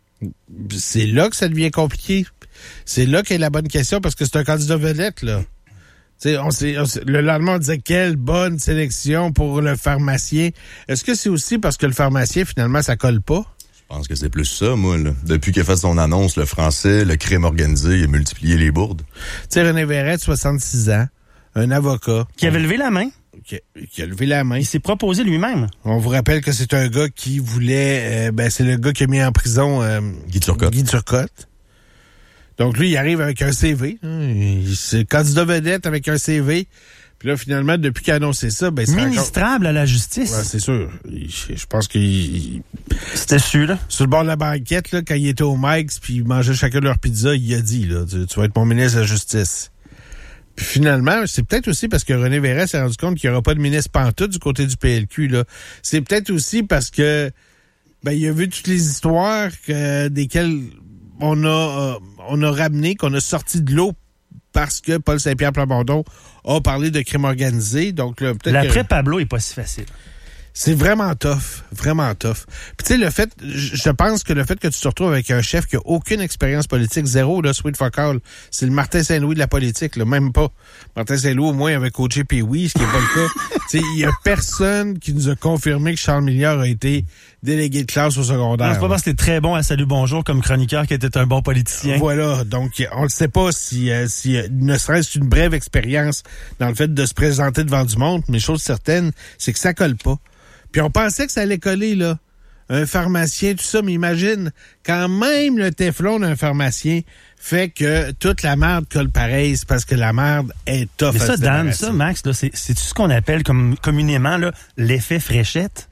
C'est là que ça devient compliqué. C'est là qu'est la bonne question, parce que c'est un candidat vedette, là. T'sais, le lendemain, on disait quelle bonne sélection pour le pharmacien. Est-ce que c'est aussi parce que le pharmacien, finalement, ça colle pas? Je pense que c'est plus ça, moi, là. Depuis qu'il a fait son annonce, le français, le crime organisé, il a multiplié les bourdes. Tu sais, René Verret, 66 ans, un avocat. Qui avait levé la main. Qui a levé la main. Il s'est proposé lui-même. On vous rappelle que c'est un gars qui voulait... c'est le gars qui a mis en prison... Guy Turcotte. Donc, lui, il arrive avec un CV. C'est candidat vedette avec un CV. Puis là, finalement, depuis qu'il a annoncé ça, ben, c'est ministrable à la justice. Ouais, c'est sûr. Je pense qu'il... C'était sûr, là. Sur le bord de la banquette, là, quand il était au Mike's, puis ils mangeaient chacun leur pizza, il a dit, là, tu vas être mon ministre de la Justice. Puis finalement, c'est peut-être aussi parce que René Verret s'est rendu compte qu'il n'y aura pas de ministre pantoute du côté du PLQ, là. C'est peut-être aussi parce que, il a vu toutes les histoires desquelles on a ramené, qu'on a sorti de l'eau parce que Paul Saint-Pierre Plamondon a parlé de crime organisé. Donc là, peut-être l'après Pablo est pas si facile. C'est vraiment tough, vraiment tough. Puis tu sais, je pense que le fait que tu te retrouves avec un chef qui a aucune expérience politique, zéro, là, sweet fuck all, c'est le Martin Saint-Louis de la politique, là, même pas. Martin Saint-Louis, au moins, avait coaché Pee-Wee, ce qui est pas le cas. Tu sais, il y a personne qui nous a confirmé que Charles Milliard a été délégué de classe au secondaire. Non, c'est pas parce que c'était très bon à Salut Bonjour comme chroniqueur qu'il était un bon politicien. Voilà, donc on ne sait pas si ne serait-ce qu'une brève expérience dans le fait de se présenter devant du monde, mais chose certaine, c'est que ça colle pas. Puis on pensait que ça allait coller, là. Un pharmacien, tout ça, mais imagine, quand même le téflon d'un pharmacien fait que toute la merde colle pareil, c'est parce que la merde est tough. Mais ça, Dan, ça, Max, là, c'est ce qu'on appelle communément là, l'effet fréchette?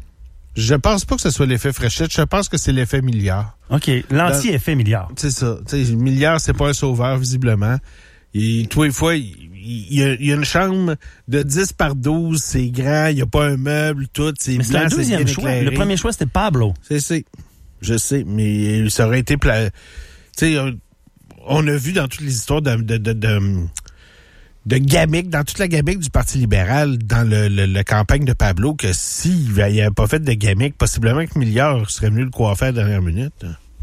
Je pense pas que ce soit l'effet fréchette, je pense que c'est l'effet milliard. OK, l'anti-effet milliard. C'est ça. Tu sais, milliard, c'est pas un sauveur, visiblement. Et tous les fois, il y a une chambre de 10 par 12, c'est grand, il n'y a pas un meuble, tout, c'est mais blanc, c'est un deuxième choix. éclairé. Le premier choix, c'était Pablo. C'est. Je sais, mais ça aurait été... Tu sais, on a vu dans toutes les histoires de gamique, dans toute la gamique du Parti libéral, dans la campagne de Pablo, que s'il n'avait pas fait de gamique, possiblement que Milliard serait venu le coiffer à la dernière minute.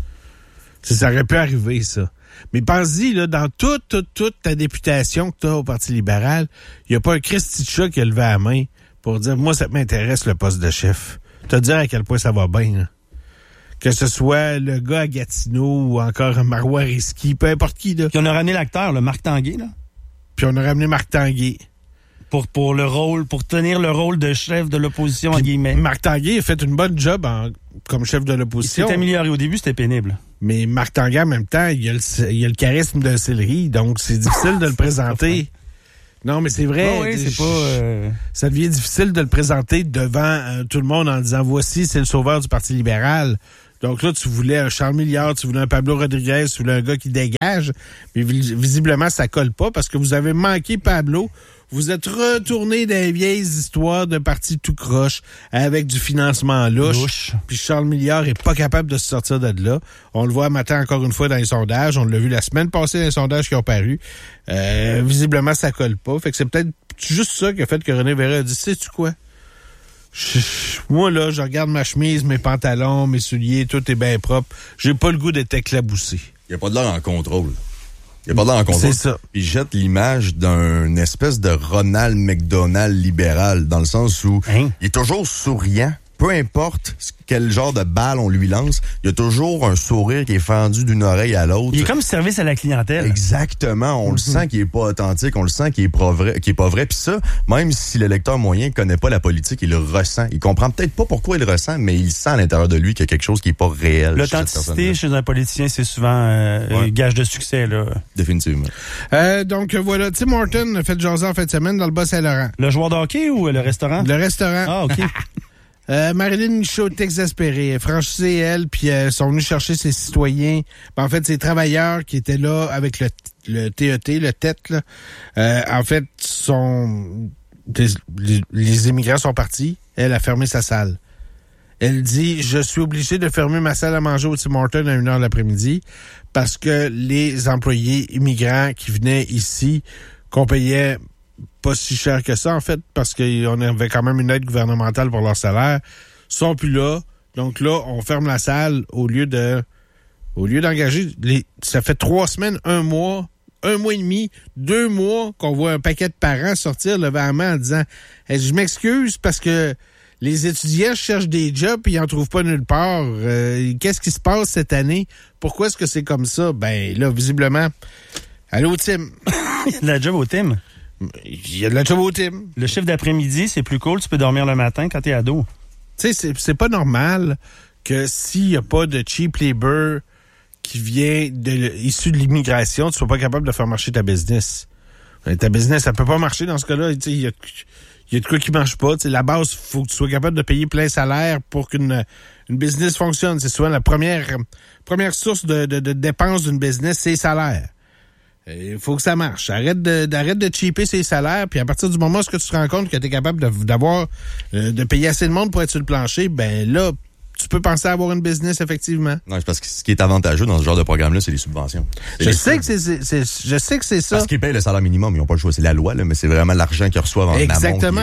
Ça aurait pu arriver, ça. Mais pense-y, là, dans toute ta députation que tu as au Parti libéral, il n'y a pas un Christy de chat qui a levé la main pour dire « Moi, ça m'intéresse, le poste de chef. » Te dire à quel point ça va bien, là. Que ce soit le gars à Gatineau ou encore Marois Risky, peu importe qui, là. Puis on a ramené l'acteur, le Marc Tanguay, là. Puis on a ramené Marc Tanguay. Pour le rôle, pour tenir le rôle de chef de l'opposition, en guillemets. Marc Tanguay a fait une bonne job comme chef de l'opposition. Il s'est amélioré. Au début, c'était pénible. Mais Marc Tanguay, en même temps, il a le charisme d'un céleri, donc c'est difficile de le présenter. Non, mais c'est vrai. Oui, c'est pas... Ça devient difficile de le présenter devant tout le monde en disant « Voici, c'est le sauveur du Parti libéral ». Donc là, tu voulais un Charles Milliard, tu voulais un Pablo Rodriguez, tu voulais un gars qui dégage, mais visiblement, ça colle pas parce que vous avez manqué Pablo. Vous êtes retourné dans les vieilles histoires de partis tout croche avec du financement louche. Puis Charles Milliard est pas capable de se sortir de là. On le voit un matin encore une fois dans les sondages. On l'a vu la semaine passée dans les sondages qui ont paru. Visiblement, ça colle pas. Fait que c'est peut-être juste ça qui a fait que René Véra a dit, sais-tu quoi? Moi, là, je regarde ma chemise, mes pantalons, mes souliers, tout est bien propre. J'ai pas le goût d'être éclaboussé. Il n'y a pas de l'air en contrôle. Il n'y a pas de l'air en contrôle. C'est ça. Puis il jette l'image d'un espèce de Ronald McDonald libéral, dans le sens où il est toujours souriant. Peu importe quel genre de balle on lui lance, il y a toujours un sourire qui est fendu d'une oreille à l'autre. Il est comme service à la clientèle. Exactement. On le sent qu'il est pas authentique, on le sent qu'il est pas vrai. Puis ça, même si le lecteur moyen connaît pas la politique, il le ressent. Il comprend peut-être pas pourquoi il le ressent, mais il sent à l'intérieur de lui qu'il y a quelque chose qui est pas réel. L'authenticité chez un politicien, c'est souvent gage de succès, là. Définitivement. Donc voilà, Tim Horton a fait jaser en fin de semaine dans le Bas-Saint-Laurent. Le joueur de hockey ou le restaurant? Le restaurant. Ah, OK. Marilyn Michaud est exaspérée. Franchissez elle, puis sont venus chercher ses citoyens. En fait, ses travailleurs qui étaient là avec le TET, le TET, là. En fait, les immigrants sont partis. Elle a fermé sa salle. Elle dit, je suis obligée de fermer ma salle à manger au Tim Hortons à 1h de l'après-midi parce que les employés immigrants qui venaient ici, qu'on payait pas si cher que ça, en fait, parce qu'on avait quand même une aide gouvernementale pour leur salaire, sont plus là. Donc là, on ferme la salle au lieu d'engager. Ça fait 3 semaines, 1 mois, 1 mois et demi, 2 mois qu'on voit un paquet de parents sortir le vent en disant je m'excuse parce que les étudiants cherchent des jobs et ils n'en trouvent pas nulle part. Qu'est-ce qui se passe cette année? Pourquoi est-ce que c'est comme ça? Ben là, visiblement, allô, Tim. Il y a de la job au Tim. Il y a de la job au Tim. Le chiffre d'après-midi, c'est plus cool. Tu peux dormir le matin quand t'es ado. Tu sais, c'est pas normal que s'il n'y a pas de cheap labor qui vient issu de l'immigration, tu sois pas capable de faire marcher ta business. Ta business, ça peut pas marcher dans ce cas-là. Il y a de quoi qui marche pas. T'sais, la base, faut que tu sois capable de payer plein salaire pour qu'une business fonctionne. C'est souvent la première source de dépenses d'une business, c'est les salaires. Il faut que ça marche. Arrête de cheaper ses salaires, puis à partir du moment où tu te rends compte que tu es capable de payer assez de monde pour être sur le plancher, ben là, tu peux penser à avoir une business, effectivement. Non, c'est parce que ce qui est avantageux dans ce genre de programme-là, c'est les subventions. Je sais que c'est ça. Parce qu'ils payent le salaire minimum, ils n'ont pas le choix. C'est la loi, là, mais c'est vraiment l'argent qu'ils reçoivent en amont. Exactement.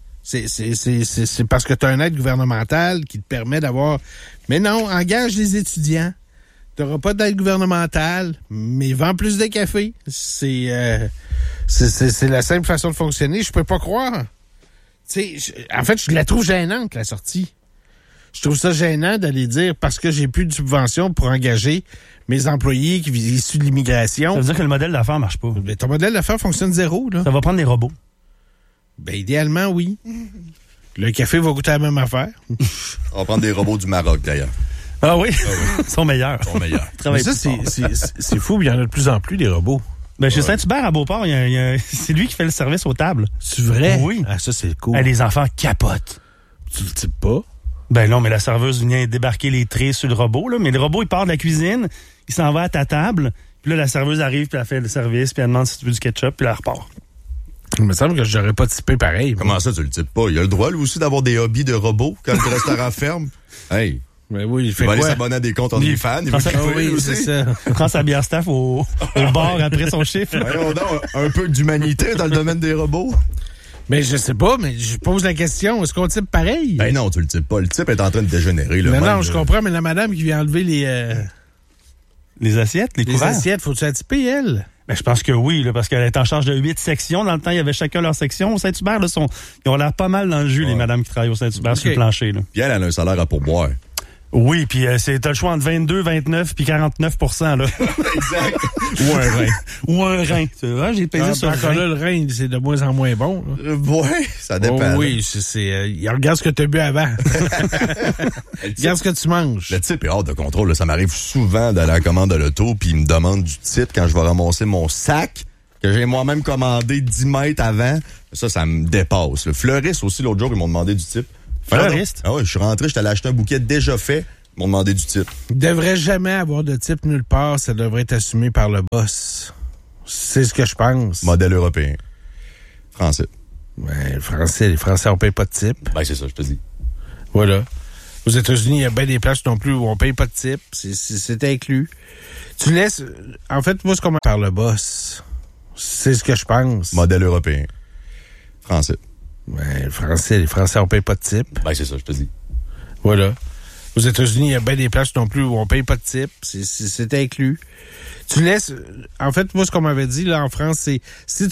C'est parce que tu as une aide gouvernementale qui te permet d'avoir... Mais non, engage les étudiants. Tu n'auras pas d'aide gouvernementale, mais vends plus de café. C'est la simple façon de fonctionner. Je peux pas croire. En fait, je la trouve gênante, la sortie. Je trouve ça gênant d'aller dire parce que j'ai plus de subventions pour engager mes employés qui sont issus de l'immigration. Ça veut dire que le modèle d'affaires marche pas. Mais ton modèle d'affaires fonctionne zéro, là. Ça va prendre des robots. Ben, idéalement, oui. Le café va goûter la même affaire. On va prendre des robots du Maroc, d'ailleurs. Ah oui? Ils sont meilleurs. Mais ça, c'est fou, il y en a de plus en plus, des robots. Ben, chez Saint-Hubert, à Beauport, c'est lui qui fait le service aux tables. C'est vrai? Oui. Ah, ça, c'est cool. Les enfants capotent. Tu le sais pas? Ben non, mais la serveuse vient débarquer les traits sur le robot, là. Mais le robot, il part de la cuisine, il s'en va à ta table, puis là, la serveuse arrive, puis elle fait le service, puis elle demande si tu veux du ketchup, puis là, elle repart. Il me semble que j'aurais pas typé pareil. Comment ça, tu le types pas? Il a le droit, lui aussi, d'avoir des hobbies de robots quand le restaurant ferme. Hey! Mais oui, il fait il va quoi? aller s'abonner à des comptes OnlyFans. Il va oui, c'est ça. Il prend sa bière staff au bar après son chiffre. Voyons donc, un peu d'humanité dans le domaine des robots. Mais je sais pas, mais je pose la question. Est-ce qu'on type pareil? Ben non, tu le types pas. Le type est en train de dégénérer. Là, non, je comprends, mais la madame qui vient enlever les assiettes, les couverts. Les assiettes, faut-tu la typer, elle? Ben, je pense que oui, là, parce qu'elle est en charge de 8 sections. Dans le temps, il y avait chacun leur section. Au Saint-Hubert, là, ils ont l'air pas mal dans le jus, les madames qui travaillent au Saint-Hubert sur le plancher. Là. Puis elle a un salaire à pourboire. Oui, puis t'as le choix entre 22, 29 puis 49%. Là. Exact. Ou un rein. Ou un rein. J'ai pesé sur le rein. Là, le rein, c'est de moins en moins bon. Ouais, ça dépend. Oh, oui, regarde ce que tu as bu avant. Regarde ce que tu manges. Le type est hors de contrôle. Là. Ça m'arrive souvent d'aller à la commande de l'auto, puis il me demande du titre quand je vais ramasser mon sac que j'ai moi-même commandé 10 mètres avant. Ça me dépasse. Le fleuriste aussi, l'autre jour, ils m'ont demandé du type. Fleuriste? Ah oui, je suis rentré, je t'allais acheter un bouquet déjà fait. Ils m'ont demandé du type. Il devrait jamais avoir de type nulle part. Ça devrait être assumé par le boss. C'est ce que je pense. Modèle européen. Français. Ben, les Français, on paye pas de type. Ben, c'est ça, je te dis. Voilà. Aux États-Unis, il y a bien des places non plus où on paye pas de type. C'est inclus. Tu laisses... En fait, moi, c'est comme par le boss. C'est ce que je pense. Modèle européen. Français. Ben, les Français, on paye pas de type. Ben, c'est ça, je te dis. Voilà. Aux États-Unis, il y a bien des places non plus où on paye pas de type. C'est inclus. Tu laisses... En fait, moi, ce qu'on m'avait dit, là, en France, c'est... Si